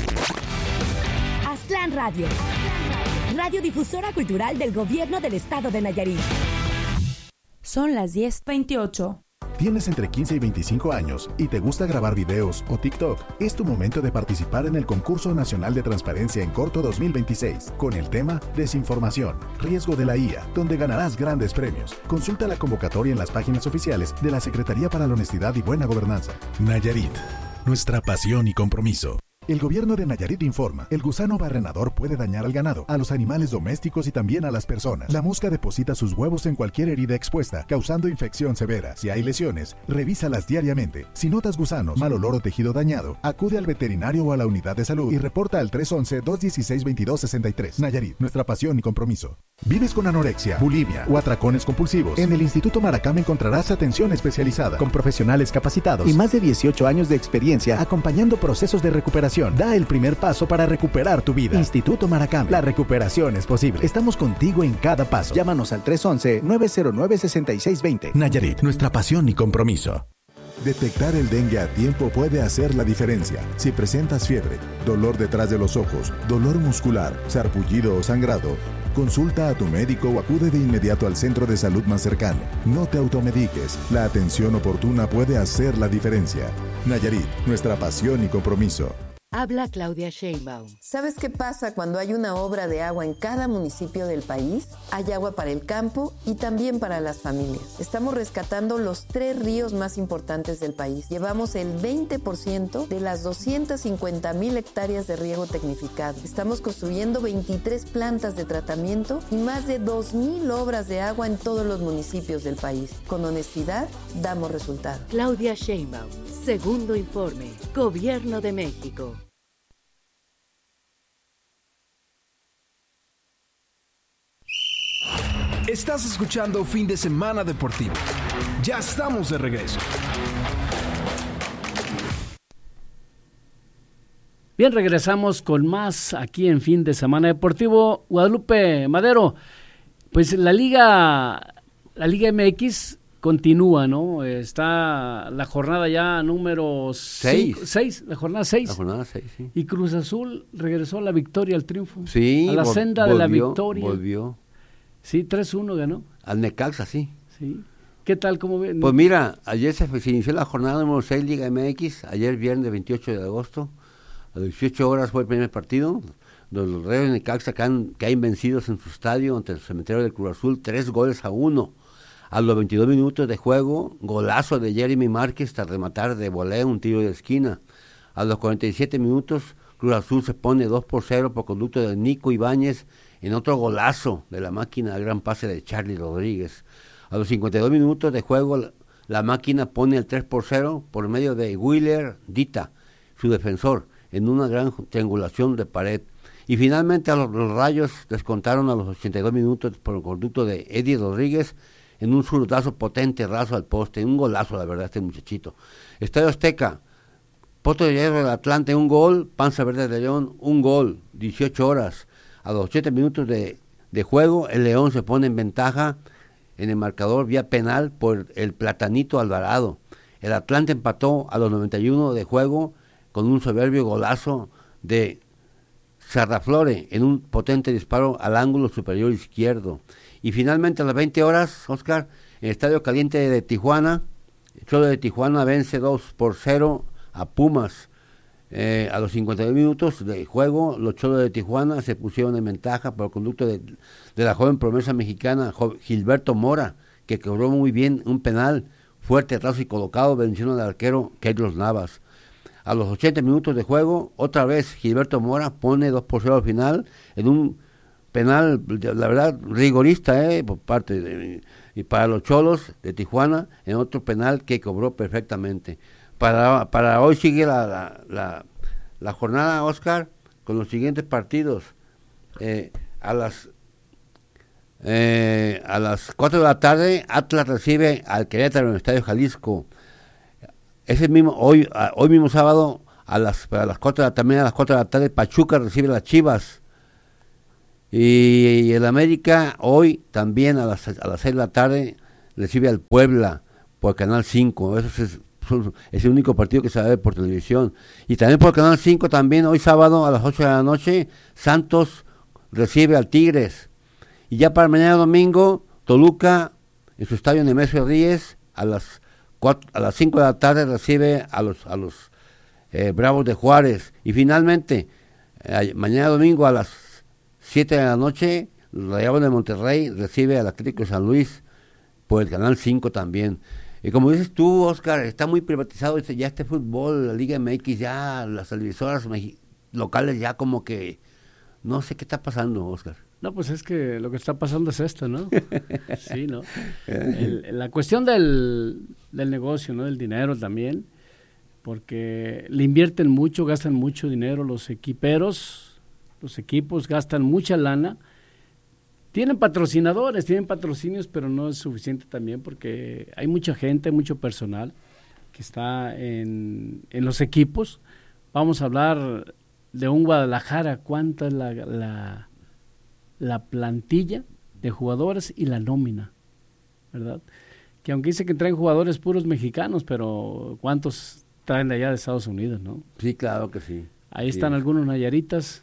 F: Aztlán Radio. Radiodifusora cultural del Gobierno del Estado de Nayarit.
G: Son las diez veintiocho.
H: ¿Tienes entre quince y veinticinco años y te gusta grabar videos o TikTok? Es tu momento de participar en el Concurso Nacional de Transparencia en Corto dos mil veintiséis, con el tema Desinformación, riesgo de la I A, donde ganarás grandes premios. Consulta la convocatoria en las páginas oficiales de la Secretaría para la Honestidad y Buena Gobernanza. Nayarit, nuestra pasión y compromiso. El gobierno de Nayarit informa, el gusano barrenador puede dañar al ganado, a los animales domésticos y también a las personas. La mosca deposita sus huevos en cualquier herida expuesta, causando infección severa. Si hay lesiones, revísalas diariamente. Si notas gusanos, mal olor o tejido dañado, acude al veterinario o a la unidad de salud y reporta al tres once, dos dieciséis, veintidós sesenta y tres. Nayarit, nuestra pasión y compromiso. ¿Vives con anorexia, bulimia o atracones compulsivos? En el Instituto Maracame encontrarás atención especializada, con profesionales capacitados y más de dieciocho años de experiencia acompañando procesos de recuperación. Da el primer paso para recuperar tu vida. Instituto Maracame. La recuperación es posible. Estamos contigo en cada paso. Llámanos al tres once, nueve cero nueve, seis seis dos cero. Nayarit, nuestra pasión y compromiso. Detectar el dengue a tiempo puede hacer la diferencia. Si presentas fiebre, dolor detrás de los ojos, dolor muscular, sarpullido o sangrado, consulta a tu médico o acude de inmediato al centro de salud más cercano. No te automediques. La atención oportuna puede hacer la diferencia. Nayarit, nuestra pasión y compromiso.
I: Habla Claudia Sheinbaum. ¿Sabes qué pasa cuando hay una obra de agua en cada municipio del país? Hay agua para el campo y también para las familias. Estamos rescatando los tres ríos más importantes del país. Llevamos el veinte por ciento de las doscientas cincuenta mil hectáreas de riego tecnificado. Estamos construyendo veintitrés plantas de tratamiento y más de dos mil obras de agua en todos los municipios del país. Con honestidad, damos resultados.
J: Claudia Sheinbaum, segundo informe, Gobierno de México.
E: Estás escuchando Fin de Semana Deportivo. Ya estamos de regreso.
B: Bien, regresamos con más aquí en Fin de Semana Deportivo. Guadalupe Madero, pues la Liga, la Liga M X continúa, ¿no? Está la jornada ya número seis. seis, la jornada seis.
A: La jornada seis, sí.
B: Y Cruz Azul regresó a la victoria, al triunfo.
A: Sí.
B: A la
A: vol-
B: senda
A: volvió,
B: de la victoria.
A: Volvió.
B: Sí, tres uno ganó.
A: Al Necaxa, sí.
B: Sí. ¿Qué tal? ¿Cómo ven?
A: Pues mira, ayer se, se inició la jornada número seis Liga M X, ayer viernes veintiocho de agosto, a las dieciocho horas fue el primer partido, los Reyes de Necaxa caen, caen vencidos en su estadio ante el cementerio del Cruz Azul, tres goles a uno. A los veintidós minutos de juego, golazo de Jeremy Márquez tras rematar de volea un tiro de esquina. A los cuarenta y siete minutos, Cruz Azul se pone dos por cero por conducto de Nico Ibáñez en otro golazo de la máquina, gran pase de Charlie Rodríguez. A los cincuenta y dos minutos de juego, la, la máquina pone el tres por cero por medio de Wheeler Dita, su defensor, en una gran triangulación de pared. Y finalmente a los, los Rayos descontaron a los ochenta y dos minutos por el conducto de Eddie Rodríguez en un zurdazo potente, raso al poste, un golazo la verdad este muchachito. Estadio Azteca, Potro de Hierro del Atlante, un gol, Panza Verde de León, un gol, dieciocho horas. A los ochenta minutos de, de juego, el León se pone en ventaja en el marcador vía penal por el Platanito Alvarado. El Atlante empató a los noventa y uno de juego con un soberbio golazo de Sarraflore en un potente disparo al ángulo superior izquierdo. Y finalmente a las veinte horas, Oscar, en el Estadio Caliente de Tijuana, el Cholo de Tijuana vence dos por cero a Pumas. Eh, a los cincuenta y dos minutos de juego, los Cholos de Tijuana se pusieron en ventaja por el conducto de, de la joven promesa mexicana jo, Gilberto Mora, que cobró muy bien un penal fuerte, raso y colocado, venciendo al arquero Carlos Navas. A los ochenta minutos de juego, otra vez Gilberto Mora pone dos por cero al final, en un penal, la verdad, rigorista, eh, por parte de, y para los Cholos de Tijuana, en otro penal que cobró perfectamente. Para, para hoy sigue la, la, la, la jornada, Oscar, con los siguientes partidos. Eh, a las eh, a las cuatro de la tarde, Atlas recibe al Querétaro en el Estadio Jalisco. Ese mismo, hoy, a, hoy mismo sábado, a las, a las cuatro de la, también a las cuatro de la tarde, Pachuca recibe a las Chivas. Y, y el América hoy también a las, a las seis de la tarde recibe al Puebla por Canal cinco. Eso es, es el único partido que se va a ver por televisión. Y también por Canal cinco, también hoy sábado a las ocho de la noche, Santos recibe al Tigres. Y ya para mañana domingo, Toluca en su estadio Nemesio Ríez a las cuatro, a las cinco de la tarde recibe a los a los eh, Bravos de Juárez. Y finalmente, eh, mañana domingo a las siete de la noche, Rayados de Monterrey recibe al Atlético de San Luis por el Canal cinco también. Y como dices tú, Oscar, está muy privatizado este, ya este fútbol, la Liga M X, ya las televisoras locales ya como que, no sé qué está pasando, Oscar.
B: No, pues es que lo que está pasando es esto, ¿no? Sí, ¿no? El, la cuestión del, del negocio, ¿no? Del dinero también, porque le invierten mucho, gastan mucho dinero los equiperos, los equipos gastan mucha lana, tienen patrocinadores, tienen patrocinios, pero no es suficiente también porque hay mucha gente, mucho personal que está en, en los equipos. Vamos a hablar de un Guadalajara, cuánta es la, la, la plantilla de jugadores y la nómina, ¿verdad? Que aunque dice que traen jugadores puros mexicanos, pero ¿cuántos traen de allá de Estados Unidos, no?
A: Sí, claro que sí.
B: Ahí
A: sí.
B: Están algunos nayaritas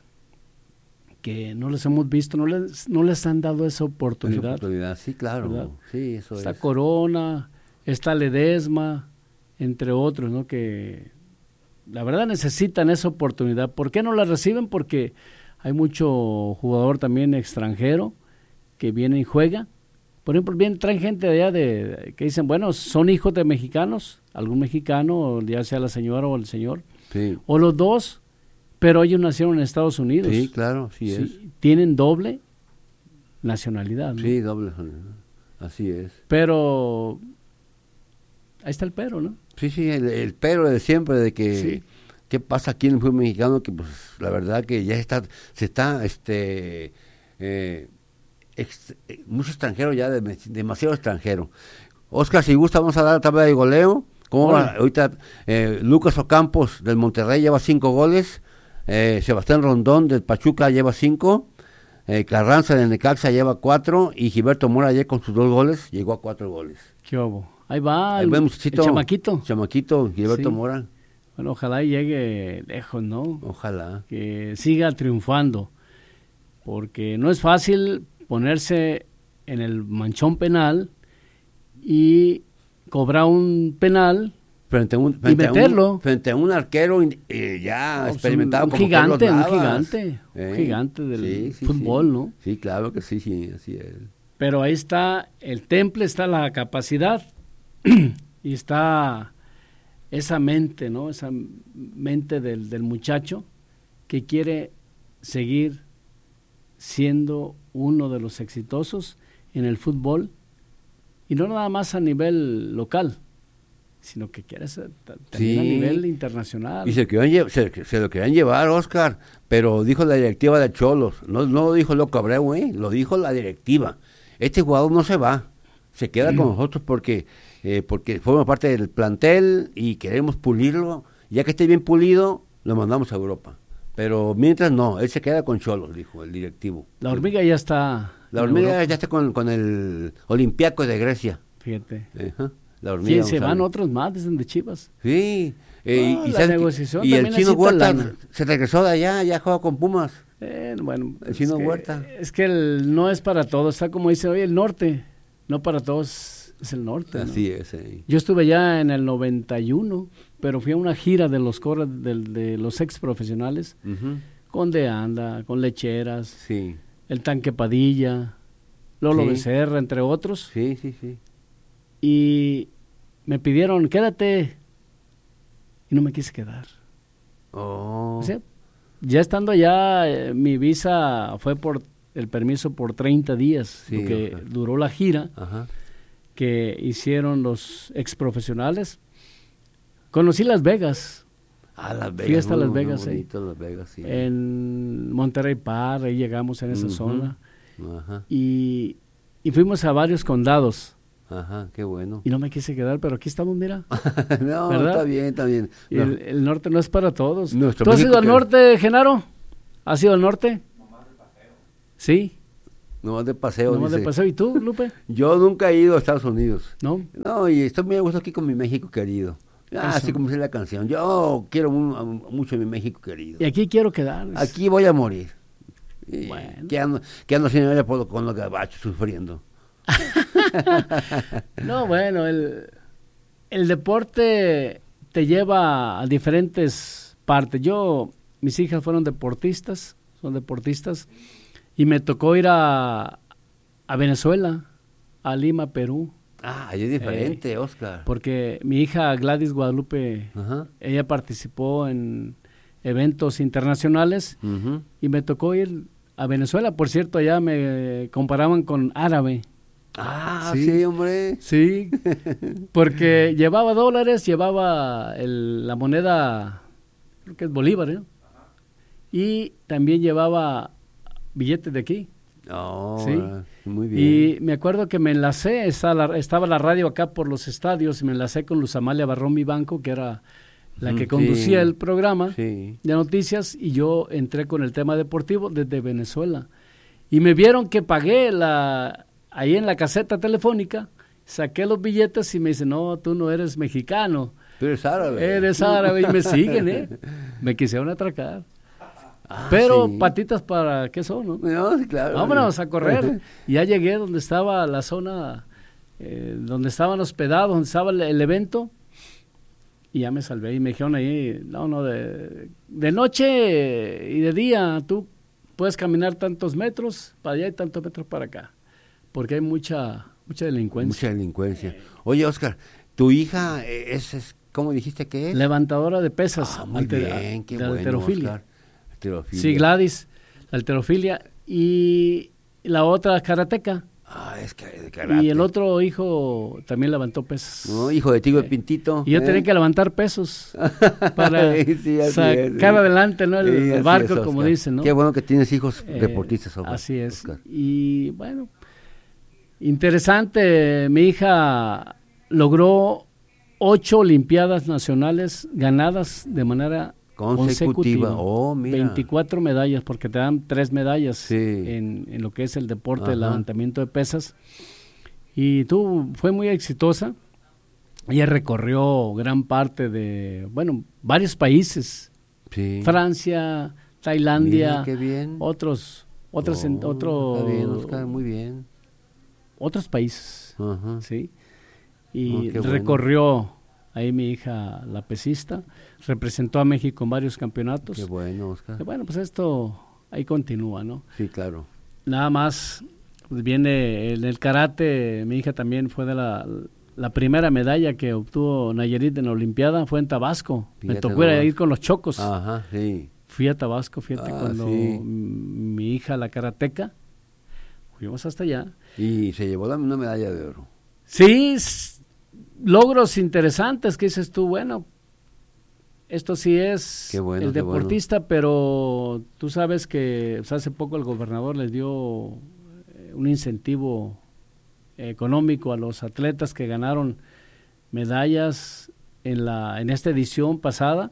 B: que no les hemos visto, no les no les han dado esa oportunidad.
A: Esa oportunidad, sí, claro. ¿Verdad? Sí, eso
B: está
A: es.
B: Corona, está Ledesma, entre otros, ¿no? Que la verdad necesitan esa oportunidad. ¿Por qué no la reciben? Porque hay mucho jugador también extranjero que viene y juega. Por ejemplo, bien, traen gente de allá de, que dicen, bueno, son hijos de mexicanos, algún mexicano, ya sea la señora o el señor,
A: sí.
B: O los dos, pero ellos nacieron en Estados Unidos.
A: Sí, claro, sí, sí es.
B: Tienen doble nacionalidad, ¿no?
A: Sí, doble, así es.
B: Pero ahí está el pero, ¿no?
A: Sí, sí, el, el pero de siempre, de que
B: sí.
A: ¿Qué pasa aquí en el fútbol mexicano? Que pues la verdad que ya está, se está, este, eh, ex, mucho extranjero ya, de, demasiado extranjero. Oscar, si gusta, vamos a dar la tabla de goleo. ¿Cómo va? Ahorita eh, Lucas Ocampos del Monterrey lleva cinco goles. Eh, Sebastián Rondón del Pachuca lleva cinco, eh, Carranza del Necaxa lleva cuatro y Gilberto Mora ayer con sus dos goles llegó a cuatro goles.
B: ¿Qué hubo? Ahí va
A: el, el, el
B: chamaquito.
A: Chamaquito, Gilberto
B: sí.
A: Mora.
B: Bueno, ojalá llegue lejos, ¿no?
A: Ojalá.
B: Que siga triunfando, porque no es fácil ponerse en el manchón penal y cobrar un penal
A: frente a un, frente
B: y meterlo.
A: A un, frente a un arquero eh, ya no, experimentado
B: un
A: como
B: gigante,
A: Carlos
B: un gigante,
A: eh,
B: un gigante del
A: sí, sí,
B: fútbol,
A: sí.
B: ¿no?
A: Sí, claro que sí, sí, así es.
B: Pero ahí está el temple, está la capacidad y está esa mente, ¿no? Esa mente del, del muchacho que quiere seguir siendo uno de los exitosos en el fútbol y no nada más a nivel local, sino que quiere ser también sí. a nivel internacional.
A: Y se, lle- se, se lo querían llevar, Oscar, pero dijo la directiva de Cholos, no, no lo dijo Loco Abreu, ¿eh? Lo dijo la directiva. Este jugador no se va, se queda mm. con nosotros porque, eh, porque forma parte del plantel y queremos pulirlo. Ya que esté bien pulido, lo mandamos a Europa. Pero mientras no, él se queda con Cholos, dijo el directivo.
B: La hormiga ya está.
A: La hormiga ya está con, con el Olympiacos de Grecia.
B: Fíjate.
A: Ajá. La hormiga,
B: sí, se van otros más desde de Chivas.
A: Sí. Eh,
B: no,
A: y,
B: la negociación
A: y el Chino Huerta
B: lana.
A: se regresó de allá, ya juega con Pumas.
B: Eh, bueno,
A: el Chino
B: es que,
A: Huerta.
B: Es que el, no es para todos, está como dice hoy el norte, no para todos es el norte.
A: Así
B: ¿no?
A: es. Eh.
B: Yo estuve allá en el noventa y uno, pero fui a una gira de los cor- de, de los ex profesionales, uh-huh. con De Anda, con Lecheras,
A: sí.
B: el Tanque Padilla, Lolo sí. Becerra, entre otros.
A: Sí, sí, sí.
B: Y me pidieron, quédate, y no me quise quedar.
A: Oh.
B: O sea, ya estando allá, eh, mi visa fue por el permiso por treinta días, sí, lo que okay. duró la gira,
A: ajá.
B: que hicieron los ex profesionales. Conocí Las Vegas.
A: Ah, Las Vegas.
B: Fui hasta
A: muy,
B: Las Vegas,
A: muy bonito, eh. Las Vegas sí.
B: En Monterrey Park, ahí llegamos en esa uh-huh. zona.
A: Ajá.
B: Y, y fuimos a varios condados.
A: Ajá, qué bueno.
B: Y no me quise quedar, pero aquí estamos, mira.
A: no, ¿verdad? Está bien, está bien.
B: No. El, el norte no es para todos.
A: Nuestro
B: ¿Tú has
A: México
B: ido al
A: que...
B: norte, Genaro? ¿Has ido al norte?
K: Nomás de paseo.
B: Sí.
A: No de paseo.
B: No de paseo. ¿Y tú, Lupe?
A: Yo nunca he ido a Estados Unidos.
B: ¿No?
A: No, y estoy muy a gusto aquí con mi México querido. Ah, así como dice la canción. Yo quiero mu- mucho a mi México querido.
B: Y aquí quiero quedar.
A: Aquí voy a morir. Y
B: Bueno.
A: Que ando, que ando sin allá por- con los gabachos sufriendo.
B: No, bueno, el, el deporte te lleva a diferentes partes. Yo, mis hijas fueron deportistas, son deportistas, y me tocó ir a, a Venezuela, a Lima, Perú.
A: Ah, ahí es diferente,
B: Eh,
A: Oscar.
B: Porque mi hija Gladys Guadalupe,
A: Ajá.
B: ella participó en eventos internacionales
A: Ujú.
B: y me tocó ir a Venezuela. Por cierto, allá me comparaban con árabe.
A: Ah,
B: Sí.
A: sí, hombre.
B: Sí, porque llevaba dólares, llevaba el- la moneda, creo que es bolívar, ¿no? Y también llevaba billetes de aquí.
A: No,
B: Sí.
A: muy bien.
B: Y me acuerdo que me enlacé, estaba la, estaba la radio acá por los estadios, y me enlacé con Luz Amalia Barrón Vivanco, que era la que
A: Mm,
B: conducía
A: sí.
B: el programa
A: Sí.
B: de noticias, y yo entré con el tema deportivo desde Venezuela. Y me vieron que pagué la ahí en la caseta telefónica, saqué los billetes y me dicen, no, tú no eres mexicano,
A: Tú eres árabe.
B: eres árabe, y me siguen, ¿eh? Me quisieron atracar.
A: Ah,
B: Pero
A: sí.
B: patitas para, ¿qué son, no?
A: No, sí, claro.
B: Vámonos a correr. Y ya llegué donde estaba la zona, eh, donde estaban hospedados, donde estaba el, el evento, y ya me salvé. Y me dijeron ahí, no, no, de, de noche y de día tú puedes caminar tantos metros para allá y tantos metros para acá, porque hay mucha mucha delincuencia.
A: Mucha delincuencia. Oye, Oscar, tu hija es, es ¿cómo dijiste que es?
B: Levantadora de pesas.
A: Ah, muy
B: alter-
A: bien, qué
B: de
A: bueno,
B: halterofilia.
A: Oscar. Halterofilia.
B: Sí, Gladys, la halterofilia, y la otra karateca.
A: Ah, es que de karate.
B: Y el otro hijo también levantó pesas.
A: No, hijo de Tigo
B: Eh,
A: de Pintito.
B: Y yo
A: ¿eh?
B: tenía que levantar pesos para
A: Sí, así
B: sacar
A: es, sí.
B: adelante, ¿no? El,
A: Sí,
B: el
A: así
B: barco,
A: es,
B: como
A: Oscar.
B: dicen, ¿no?
A: Qué bueno que tienes hijos
B: Eh,
A: deportistas, Oscar.
B: Así es.
A: Oscar.
B: Y bueno, interesante, mi hija logró ocho Olimpiadas Nacionales ganadas de manera
A: Consecutiva.
B: consecutiva.
A: Oh, mira.
B: veinticuatro medallas, porque te dan tres medallas
A: Sí.
B: en, en lo que es el deporte del
A: Ajá.
B: levantamiento de pesas. Y tú, fue muy exitosa. Ella recorrió gran parte de, bueno, varios países.
A: Sí.
B: Francia, Tailandia,
A: Mira, qué bien.
B: otros, otros, en-
A: Oh,
B: otro-
A: está bien, Oscar, muy bien.
B: otros países,
A: Ajá.
B: ¿sí? Y
A: Oh, qué bueno.
B: recorrió ahí mi hija, la pesista, representó a México en varios campeonatos.
A: Qué bueno, Oscar.
B: Y bueno, pues esto ahí continúa, ¿no?
A: Sí, claro.
B: Nada más, pues viene en el karate, mi hija también fue de la, la primera medalla que obtuvo Nayarit en la Olimpiada, fue en Tabasco. Me
A: Fíjate
B: tocó ir a
A: nomás.
B: ir con los chocos.
A: Ajá, sí.
B: Fui a Tabasco, fíjate,
A: Ah,
B: cuando
A: sí.
B: m- mi hija, la karateca, fuimos hasta allá.
A: Y se llevó la- una medalla de oro.
B: Sí, s- logros interesantes que dices tú, bueno, esto sí es
A: Qué bueno,
B: el
A: qué bueno.
B: deportista, pero tú sabes que pues, hace poco el gobernador les dio eh, un incentivo económico a los atletas que ganaron medallas en la en esta edición pasada,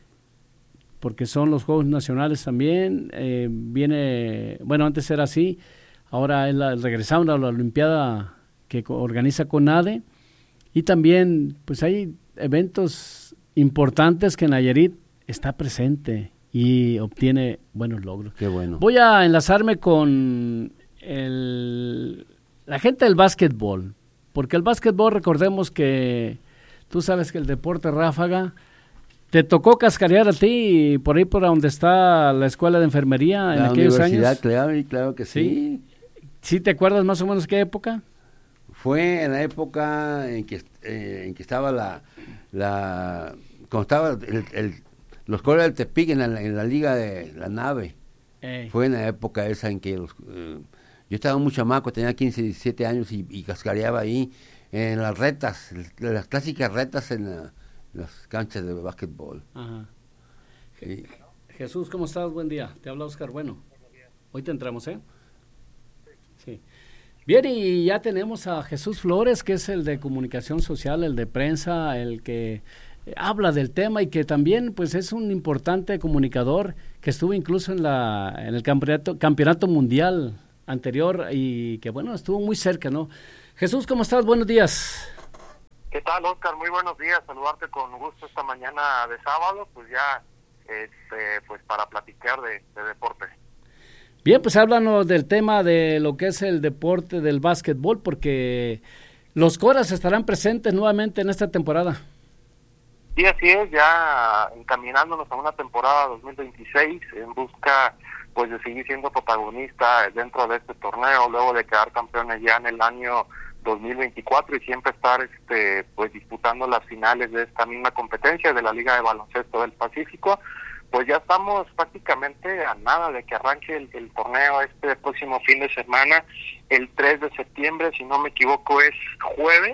B: porque son los Juegos Nacionales también. eh, viene, bueno, antes era así, ahora es la, regresaron a la Olimpiada que co- organiza CONADE, y también pues hay eventos importantes que Nayarit está presente y obtiene buenos logros.
A: Qué bueno.
B: Voy a enlazarme con el, la gente del básquetbol, porque el básquetbol, recordemos que tú sabes que el deporte ráfaga, te tocó cascarear a ti por ahí por donde está la escuela de enfermería en
A: La
B: aquellos
A: universidad,
B: años.
A: claro, y claro que sí.
B: ¿Sí te acuerdas más o menos qué época?
A: Fue en la época en que eh, en que estaba la la cuando estaba el, el- los Coras del Tepic en la, en la liga de la nave.
B: Ey.
A: Fue en la época esa en que los, eh, yo estaba muy chamaco, tenía quince, diecisiete años y, y cascareaba ahí en las retas, las clásicas retas en la- las canchas de básquetbol.
B: Ajá.
A: Sí.
B: Jesús, ¿cómo estás? Buen día. Te habla Oscar Bueno. Hoy te entramos, ¿eh? Sí. Bien, y ya tenemos a Jesús Flores, que es el de comunicación social, el de prensa, el que habla del tema y que también pues es un importante comunicador que estuvo incluso en la en el campeonato campeonato mundial anterior y que bueno, estuvo muy cerca, ¿no? Jesús, ¿cómo estás? Buenos días.
K: ¿Qué tal, Oscar? Muy buenos días, saludarte con gusto esta mañana de sábado, pues ya este pues para platicar de, de deporte.
B: Bien, pues háblanos del tema de lo que es el deporte del básquetbol, porque los Coras estarán presentes nuevamente en esta temporada.
K: Sí, así es, ya encaminándonos a una temporada dos mil veintiséis en busca pues de seguir siendo protagonista dentro de este torneo, luego de quedar campeones ya en el año dos mil veinticuatro y siempre estar este pues disputando las finales de esta misma competencia de la Liga de Baloncesto del Pacífico. Pues ya estamos prácticamente a nada de que arranque el, el torneo este próximo fin de semana, el tres de septiembre, si no me equivoco es jueves.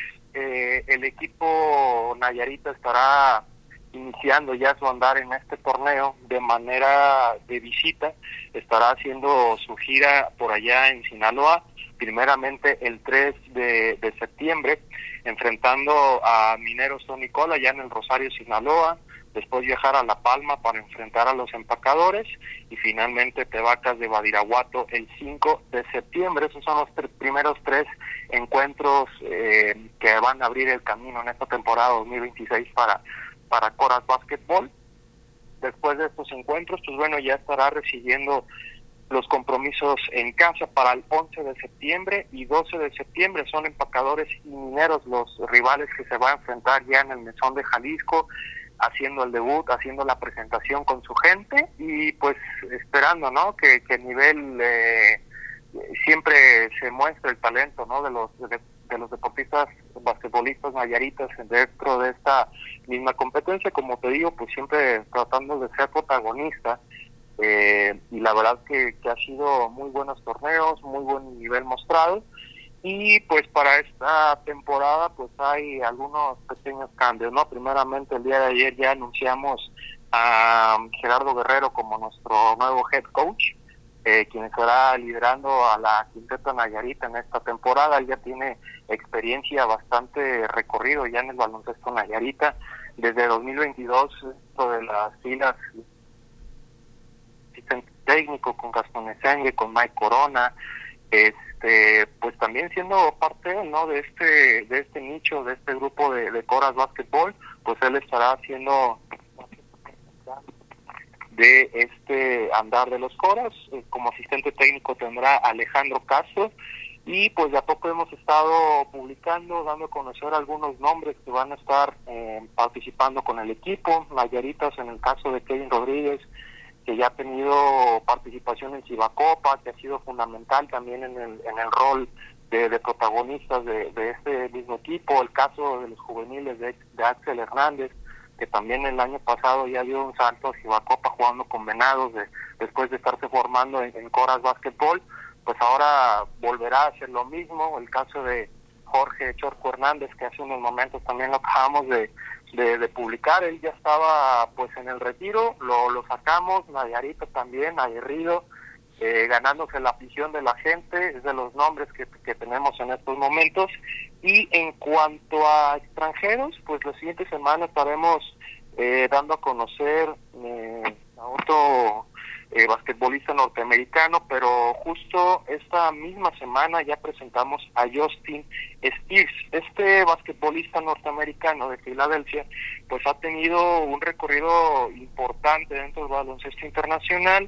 K: Eh, el equipo Nayarita estará iniciando ya su andar en este torneo de manera de visita, estará haciendo su gira por allá en Sinaloa, primeramente el tres de, de septiembre, enfrentando a Mineros San Nicola ya en el Rosario, Sinaloa, después viajar a La Palma para enfrentar a los Empacadores y finalmente Tebacas de Badiraguato el cinco de septiembre. Esos son los tres, primeros tres encuentros eh, que van a abrir el camino en esta temporada dos mil veintiséis para, para Coras Básquetbol. Después de estos encuentros, pues bueno, ya estará recibiendo los compromisos en casa para el once de septiembre y doce de septiembre. Son Empacadores y Mineros los rivales que se van a enfrentar ya en el Mesón de Jalisco, haciendo el debut, haciendo la presentación con su gente y pues esperando, ¿no? Que, que el nivel eh, siempre se muestre el talento, ¿no? De los de, de los deportistas basquetbolistas nayaritas dentro de esta misma competencia, como te digo, pues siempre tratando de ser protagonista eh, y la verdad que, que ha sido muy buenos torneos, muy buen nivel mostrado. Y pues para esta temporada pues hay algunos pequeños cambios, ¿no? Primeramente el día de ayer ya anunciamos a Gerardo Guerrero como nuestro nuevo head coach, eh, quien estará liderando a la Quinteta Nayarita en esta temporada. Él ya tiene experiencia, bastante recorrido ya en el baloncesto Nayarita, desde dos mil veintidós dentro de las filas asistente técnico con Gastón Esengue, con Mike Corona, este pues también siendo parte, ¿no? de este de este nicho, de este grupo de, de Coras Básquetbol, pues él estará haciendo de este andar de los Coras. Como asistente técnico tendrá Alejandro Castro y pues de a poco hemos estado publicando, dando a conocer algunos nombres que van a estar eh, participando con el equipo. Nayaritas, en el caso de Kevin Rodríguez, que ya ha tenido participación en Cibacopa, que ha sido fundamental también en el en el rol de, de protagonistas de, de este mismo equipo. El caso de los juveniles de, de Axel Hernández, que también el año pasado ya dio un salto a Cibacopa jugando con Venados, de, después de estarse formando en, en Coras Básquetbol, pues ahora volverá a hacer lo mismo. El caso de Jorge Chorco Hernández, que hace unos momentos también lo acabamos de De, de publicar, él ya estaba pues en el retiro, lo, lo sacamos. Nayarita también, aguerrido, eh, ganándose la afición de la gente, es de los nombres que, que tenemos en estos momentos. Y en cuanto a extranjeros, pues la siguiente semana estaremos eh, dando a conocer eh, a otro eh, basquetbolista norteamericano, pero justo esta misma semana ya presentamos a Justin Spears. Este basquetbolista norteamericano de Filadelfia pues ha tenido un recorrido importante dentro del baloncesto internacional,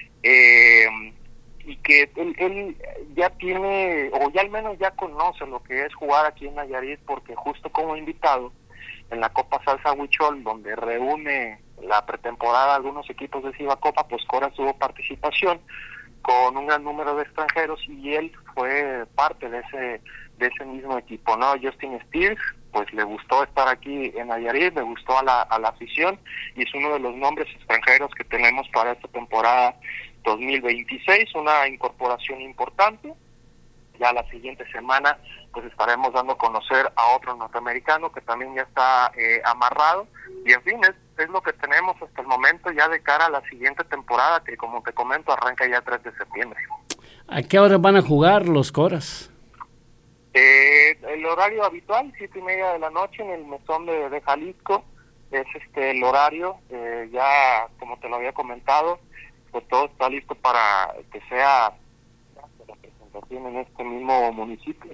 K: eh, y que él, él ya tiene, o ya al menos ya conoce lo que es jugar aquí en Nayarit, porque justo como invitado en la Copa Salsa Huichol, donde reúne la pretemporada algunos equipos de Cibacopa, pues Coras tuvo participación con un gran número de extranjeros y él fue parte de ese de ese mismo equipo, ¿no? Justin Spears, pues le gustó estar aquí en Nayarit, le gustó a la, a la afición y es uno de los nombres extranjeros que tenemos para esta temporada dos mil veintiséis, una incorporación importante. Ya la siguiente semana pues estaremos dando a conocer a otro norteamericano que también ya está eh, amarrado y en fin, es, es lo que tenemos hasta el momento ya de cara a la siguiente temporada, que como te comento arranca ya tres de septiembre.
B: ¿A qué hora van a jugar los Coras?
K: Eh, el horario habitual, siete y media de la noche en el Mesón de, de Jalisco. es este el horario, eh, ya como te lo había comentado, pues todo está listo para que sea la presentación en este mismo municipio.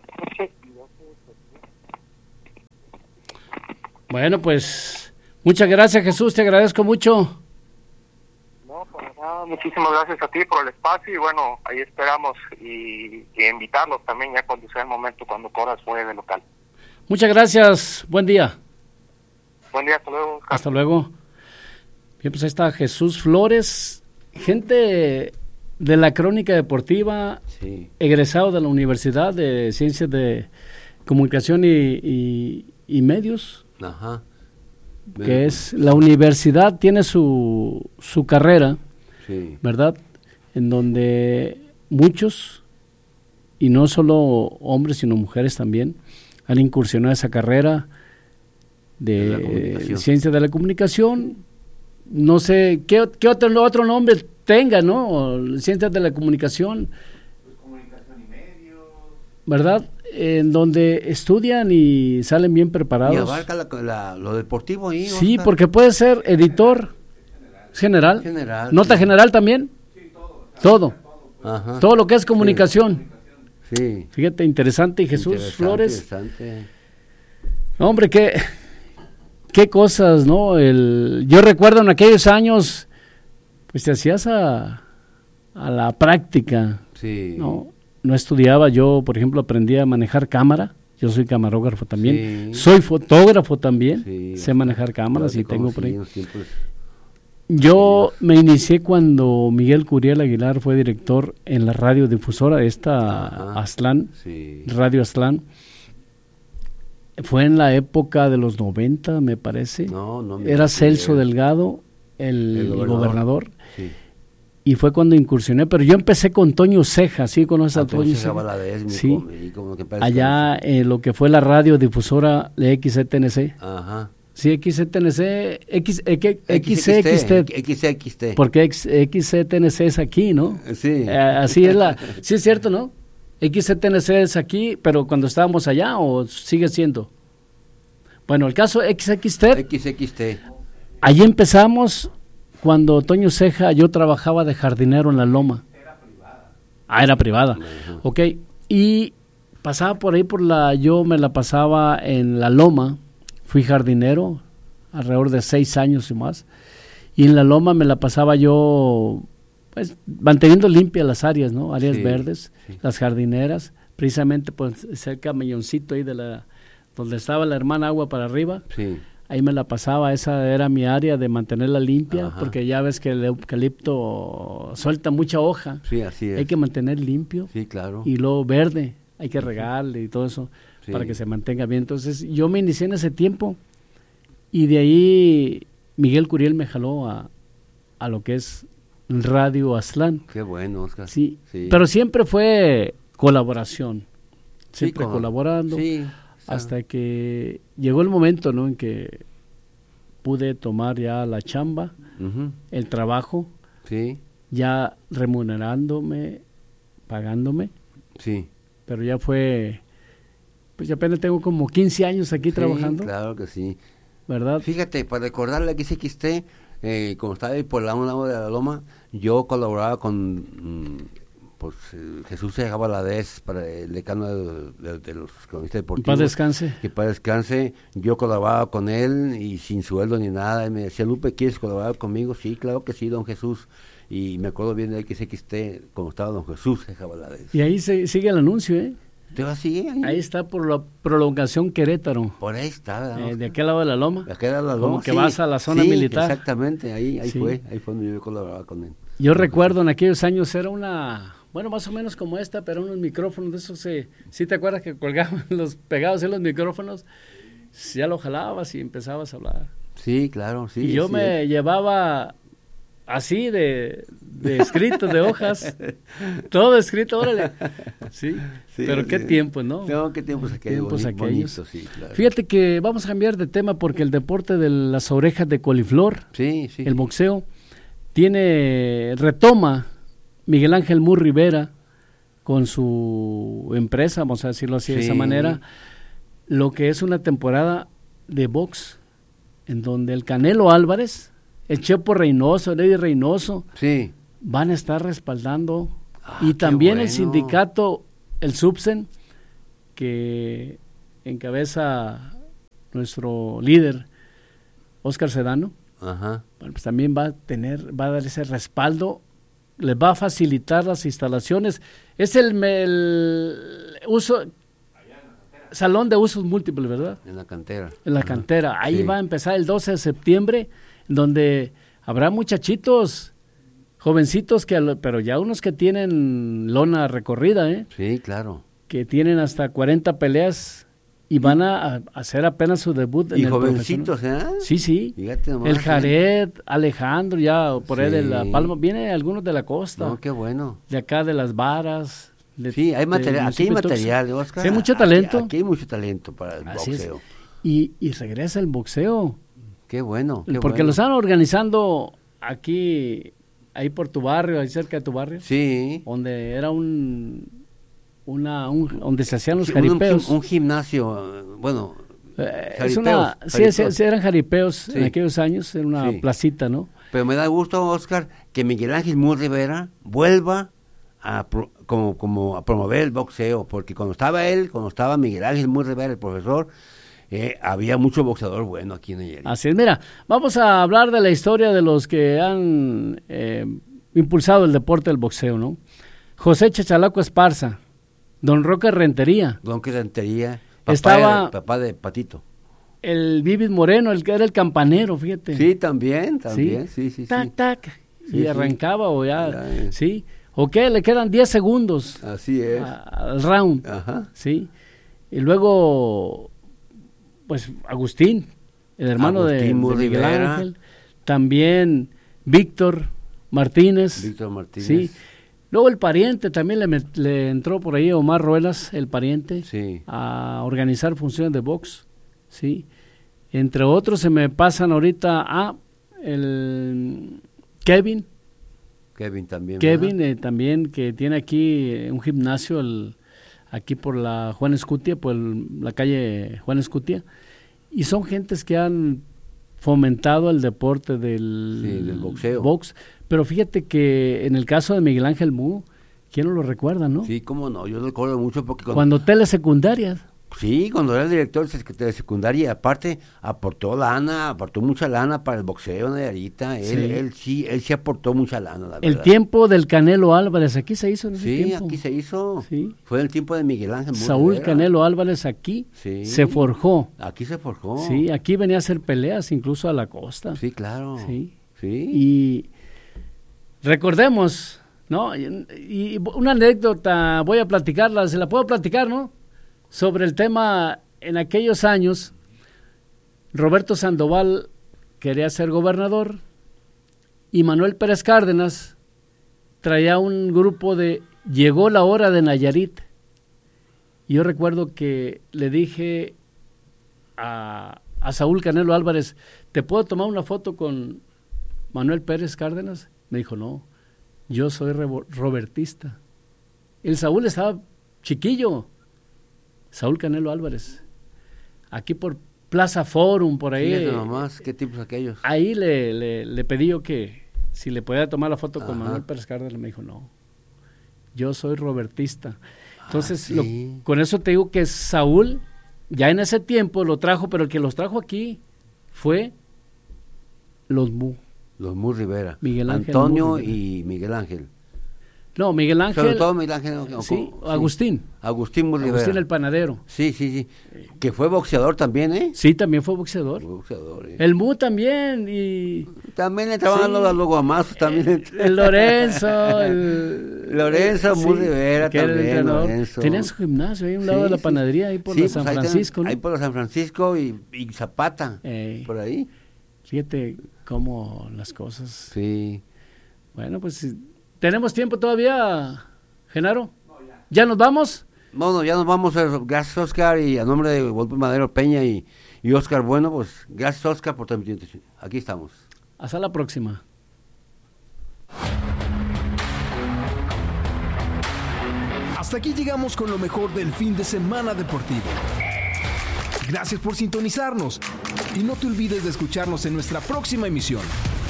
B: Bueno, pues muchas gracias, Jesús, te agradezco mucho.
K: No, pues nada, muchísimas gracias a ti por el espacio y bueno, ahí esperamos y, y invitarlos también ya cuando sea el momento, cuando corras fuera del local.
B: Muchas gracias, buen día.
K: Buen día, hasta luego.
B: Hasta luego. Bien, pues ahí está Jesús Flores, gente de la Crónica Deportiva, sí. Egresado de la Universidad de Ciencias de Comunicación y, y, y Medios.
A: Ajá.
B: Que es, la universidad tiene su, su carrera, sí. ¿verdad? En donde muchos, y no solo hombres, sino mujeres también, han incursionado esa carrera de, de ciencia de la comunicación. No sé, ¿qué, qué otro, otro nombre tenga, no? Ciencias de la comunicación. Pues comunicación y medios. ¿Verdad? En donde estudian y salen bien preparados.
A: Y abarca la, la, lo deportivo ahí.
B: Sí, Oscar. Porque puede ser editor general,
A: general
B: nota sí. general también.
A: Sí, todo.
B: Todo.
A: Ajá.
B: Todo lo que es comunicación.
A: Sí.
B: Fíjate, interesante. Y Jesús
A: interesante,
B: Flores.
A: Interesante.
B: Hombre, qué, qué cosas, ¿no? El, yo recuerdo en aquellos años, pues te hacías a, a la práctica.
A: Sí.
B: ¿No? No estudiaba, yo por ejemplo aprendí a manejar cámara, yo soy camarógrafo también, sí. Soy fotógrafo también, sí. Sé manejar cámaras y tengo por ahí. Yo sí. me inicié cuando Miguel Curiel Aguilar fue director en la radiodifusora, esta Ajá. Aztlán, sí. Radio Aztlán. Fue en la época de los noventa, me parece.
A: No, no me
B: Era Celso Delgado, el, el gobernador. gobernador. Sí. Y fue cuando incursioné, pero yo empecé con Toño Ceja, ¿sí conoces a Toño Ceja?
A: Valadez,
B: sí,
A: mi, como que
B: allá en eh, lo que fue la radiodifusora de X C T N C.
A: Ajá.
B: Sí, X C T N C, X, X, X C X T.
A: X X T.
B: Porque X, X C T N C es aquí, ¿no?
A: Sí.
B: Eh, así es la, sí es cierto, ¿no? X C T N C es aquí, pero cuando estábamos allá, ¿o sigue siendo? Bueno, el caso X X T.
A: X X T.
B: Allí empezamos... Cuando Toño Ceja, yo trabajaba de jardinero en la Loma. Era privada. Ah, era privada. Uh-huh. Ok. Y pasaba por ahí por la, yo me la pasaba en la Loma. Fui jardinero alrededor de seis años y más. Y en la Loma me la pasaba yo, pues, manteniendo limpias las áreas, ¿no? Áreas sí, verdes, sí. Las jardineras. Precisamente, pues, cerca Mayoncito ahí de la, donde estaba la hermana Agua para arriba.
A: Sí.
B: Ahí me la pasaba, esa era mi área de mantenerla limpia, Ajá. porque ya ves que el eucalipto suelta mucha hoja.
A: Sí, así es.
B: Hay que mantener limpio.
A: Sí, claro.
B: Y luego verde, hay que regarle y todo eso sí. para que se mantenga bien. Entonces yo me inicié en ese tiempo y de ahí Miguel Curiel me jaló a, a lo que es Radio Aztlán.
A: Qué bueno, Oscar.
B: Sí, sí. Pero siempre fue colaboración, siempre
A: sí, como,
B: colaborando.
A: Sí.
B: Hasta que llegó el momento, ¿no?, en que pude tomar ya la chamba, uh-huh. el trabajo,
A: sí.
B: ya remunerándome, pagándome.
A: Sí.
B: Pero ya fue, pues ya apenas tengo como quince años aquí
A: sí,
B: trabajando.
A: Claro que sí.
B: ¿Verdad?
A: Fíjate, para recordarle a X X T, eh, como estaba ahí por la un lado de la Loma, yo colaboraba con... Mmm, pues eh, Jesús Ceja Valadez, para el decano de, de, de los cronistas deportivos.
B: Que paz descanse.
A: Que paz descanse. Yo colaboraba con él y sin sueldo ni nada. Y me decía, Lupe, ¿quieres colaborar conmigo? Sí, claro que sí, don Jesús. Y me acuerdo bien de X X T, como estaba don Jesús Ceja Valadez.
B: Y ahí se, sigue el anuncio, ¿eh?
A: ¿Te va a seguir ahí?
B: Ahí está por la prolongación Querétaro.
A: Por ahí está.
B: Eh, de aquel lado de la Loma.
A: De aquel lado de la Loma,
B: como que
A: sí.
B: vas a la zona
A: sí,
B: militar.
A: Exactamente, ahí, ahí
B: sí.
A: fue. Ahí fue donde yo colaboraba con él.
B: Yo don recuerdo Jesús. En aquellos años era una... Bueno, más o menos como esta, pero unos micrófonos de esos, eh, ¿sí te acuerdas que colgaban los pegados en los micrófonos? Ya lo jalabas y empezabas a hablar.
A: Sí, claro, sí.
B: Y yo
A: sí,
B: me
A: es.
B: llevaba así de, de escrito, de hojas, todo escrito, órale. Sí, sí pero sí. Qué tiempos, ¿no?
A: No, qué tiempos aquellos, tiempos boni- aquellos. Bonito, sí, claro.
B: Fíjate que vamos a cambiar de tema porque el deporte de las orejas de coliflor,
A: sí, sí,
B: el boxeo, tiene, retoma Miguel Ángel Mur Rivera con su empresa, vamos a decirlo así sí. de esa manera, lo que es una temporada de box en donde el Canelo Álvarez, el Chepo Reynoso, el Eddie Reynoso,
A: sí.
B: van a estar respaldando.
A: Ah,
B: y también
A: bueno.
B: el sindicato, el SUBSEN, que encabeza nuestro líder, Óscar Sedano,
A: Ajá.
B: bueno, pues también va a tener, va a dar ese respaldo, les va a facilitar las instalaciones. Es el, el uso, salón de usos múltiples, ¿verdad?
A: En la cantera.
B: En la
A: Ajá.
B: cantera. Ahí
A: Sí.
B: va a empezar el doce de septiembre, donde habrá muchachitos, jovencitos, que, pero ya unos que tienen lona recorrida, ¿eh?
A: Sí, claro.
B: Que tienen hasta cuarenta peleas y van a, a hacer apenas su debut en
A: Y
B: el
A: jovencitos, ¿eh?
B: Sí, sí.
A: Fíjate nomás,
B: el
A: ¿eh?
B: Jared, Alejandro, ya por ahí de
A: Sí.
B: La Palma, vienen algunos de la costa.
A: No, qué bueno.
B: De acá de Las Varas. De,
A: Sí, hay material, aquí hay
B: municipio de
A: material,
B: Tuxtla.
A: Oscar.
B: Sí, hay mucho
A: Aquí-
B: talento.
A: Aquí, hay mucho talento para el
B: Así es.
A: boxeo.
B: Y, y regresa el boxeo.
A: Qué bueno, qué
B: Porque
A: bueno.
B: lo están organizando aquí, ahí por tu barrio, ahí cerca de tu barrio.
A: Sí.
B: Donde era un, una, un donde se hacían los
A: Sí, un-
B: jaripeos.
A: Un, un gimnasio, eh, bueno,
B: Eh, es
A: jaripeos,
B: una, sí,
A: jaripeos.
B: sí, sí, eran jaripeos
A: Sí.
B: en aquellos años, era una
A: Sí.
B: placita, ¿no?
A: Pero me da gusto, Oscar, que Miguel Ángel Mur Rivera vuelva a pro- como, como a promover el boxeo, porque cuando estaba él, cuando estaba Miguel Ángel Mur Rivera, el profesor, eh, había mucho boxeador bueno aquí en Nayarit.
B: Así es, mira, vamos a hablar de la historia de los que han eh, impulsado el deporte del boxeo, ¿no? José Chachalaco Esparza, Don Roque Rentería,
A: Don que Rentería, papá,
B: Estaba-
A: de, papá de Patito.
B: el Vivid Moreno, el que era el campanero, fíjate.
A: Sí, también, también, sí, sí, sí.
B: Tac, tac,
A: Sí,
B: y
A: sí.
B: arrancaba o ya,
A: Ya, eh.
B: sí. ¿O qué? Le quedan diez segundos
A: Así es.
B: a- al round,
A: Ajá.
B: sí. Y luego, pues, Agustín, el hermano de,
A: Agustín Mur
B: de Miguel
A: Rivera.
B: Ángel. También Víctor Martínez.
A: Víctor Martínez.
B: Sí. Luego el pariente, también le, met- le entró por ahí Omar Ruelas, el pariente,
A: Sí.
B: a organizar funciones de box, sí. Entre otros se me pasan ahorita a el Kevin,
A: Kevin también.
B: Kevin
A: ¿verdad?
B: eh, también, que tiene aquí eh, un gimnasio el, aquí por la Juan Escutia, por el- la calle Juan Escutia, y son gentes que han fomentado el deporte del,
A: Sí, del boxeo.
B: box. Pero fíjate que en el caso de Miguel Ángel Mu, ¿quién no lo recuerda, no?
A: Sí, cómo no, yo lo recuerdo mucho porque cuando,
B: Cuando telesecundarias.
A: sí, cuando era el director de sec- de secundaria, aparte aportó lana, aportó mucha lana para el boxeo en Nayarita, él
B: Sí.
A: sí. él sí, él sí aportó mucha lana, la
B: El
A: verdad.
B: tiempo del Canelo Álvarez, aquí se hizo en ese
A: Sí,
B: tiempo.
A: aquí se hizo.
B: Sí.
A: Fue en el tiempo de Miguel Ángel Mur
B: Saúl
A: Rivera.
B: Canelo Álvarez aquí
A: Sí.
B: se forjó.
A: Aquí se forjó.
B: Sí, aquí venía a hacer peleas incluso a la costa.
A: Sí, claro.
B: Sí.
A: Sí.
B: Y recordemos, ¿no? Y, y una anécdota, voy a platicarla, se la puedo platicar, ¿no? Sobre el tema, en aquellos años, Roberto Sandoval quería ser gobernador y Manuel Pérez Cárdenas traía un grupo de Llegó la hora de Nayarit. Y yo recuerdo que le dije a, a Saúl Canelo Álvarez, ¿te puedo tomar una foto con Manuel Pérez Cárdenas? Me dijo, no, yo soy revo- robertista. El Saúl estaba chiquillo, Saúl Canelo Álvarez, aquí por Plaza Forum, por ahí.
A: Fíjate nomás, qué tipos aquellos.
B: Ahí le, le, le pedí yo que si le podía tomar la foto con
A: Ajá.
B: Manuel Pérez Cárdenas. Me dijo, no, yo soy robertista. Entonces,
A: Ah,
B: lo-
A: sí.
B: con eso te digo que Saúl, ya en ese tiempo lo trajo, pero el que los trajo aquí fue los Mu.
A: Los Mur Rivera.
B: Miguel Ángel
A: Antonio
B: Mur Rivera.
A: y Miguel Ángel.
B: No, Miguel Ángel.
A: Sobre todo Miguel Ángel. o-
B: Sí,
A: o-
B: Agustín.
A: Agustín Mur Rivera.
B: Agustín el panadero.
A: Sí, sí, sí. Que fue boxeador también, ¿eh?
B: Sí, también fue boxeador.
A: Fue boxeador, ¿eh?
B: El Mu también y
A: También le estaban
B: Sí.
A: dando a los guamazos, también.
B: el Lorenzo, el
A: Lorenzo Mur Rivera
B: que era el
A: también,
B: entrenador.
A: Lorenzo.
B: Tenían su gimnasio ahí a un lado
A: Sí,
B: de la
A: sí.
B: panadería, ahí por
A: Sí,
B: la
A: pues
B: San
A: ahí
B: Francisco,
A: ten-
B: ¿no?
A: Ahí por la San Francisco y, y Zapata,
B: Ey.
A: por ahí.
B: Fíjate cómo las cosas.
A: Sí.
B: Bueno, pues si- tenemos tiempo todavía, Genaro. ¿Ya nos vamos?
A: Bueno, ya nos vamos. a- Gracias, Oscar, y a nombre de Golpe Madero Peña y, y Oscar Bueno, pues gracias, Oscar, por transmitir. Aquí estamos.
B: Hasta la próxima.
E: Hasta aquí llegamos con lo mejor del fin de semana deportivo. Gracias por sintonizarnos. Y no te olvides de escucharnos en nuestra próxima emisión.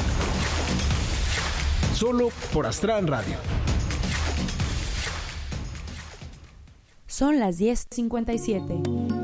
E: Solo por Astran Radio.
G: Son las diez cincuenta y siete.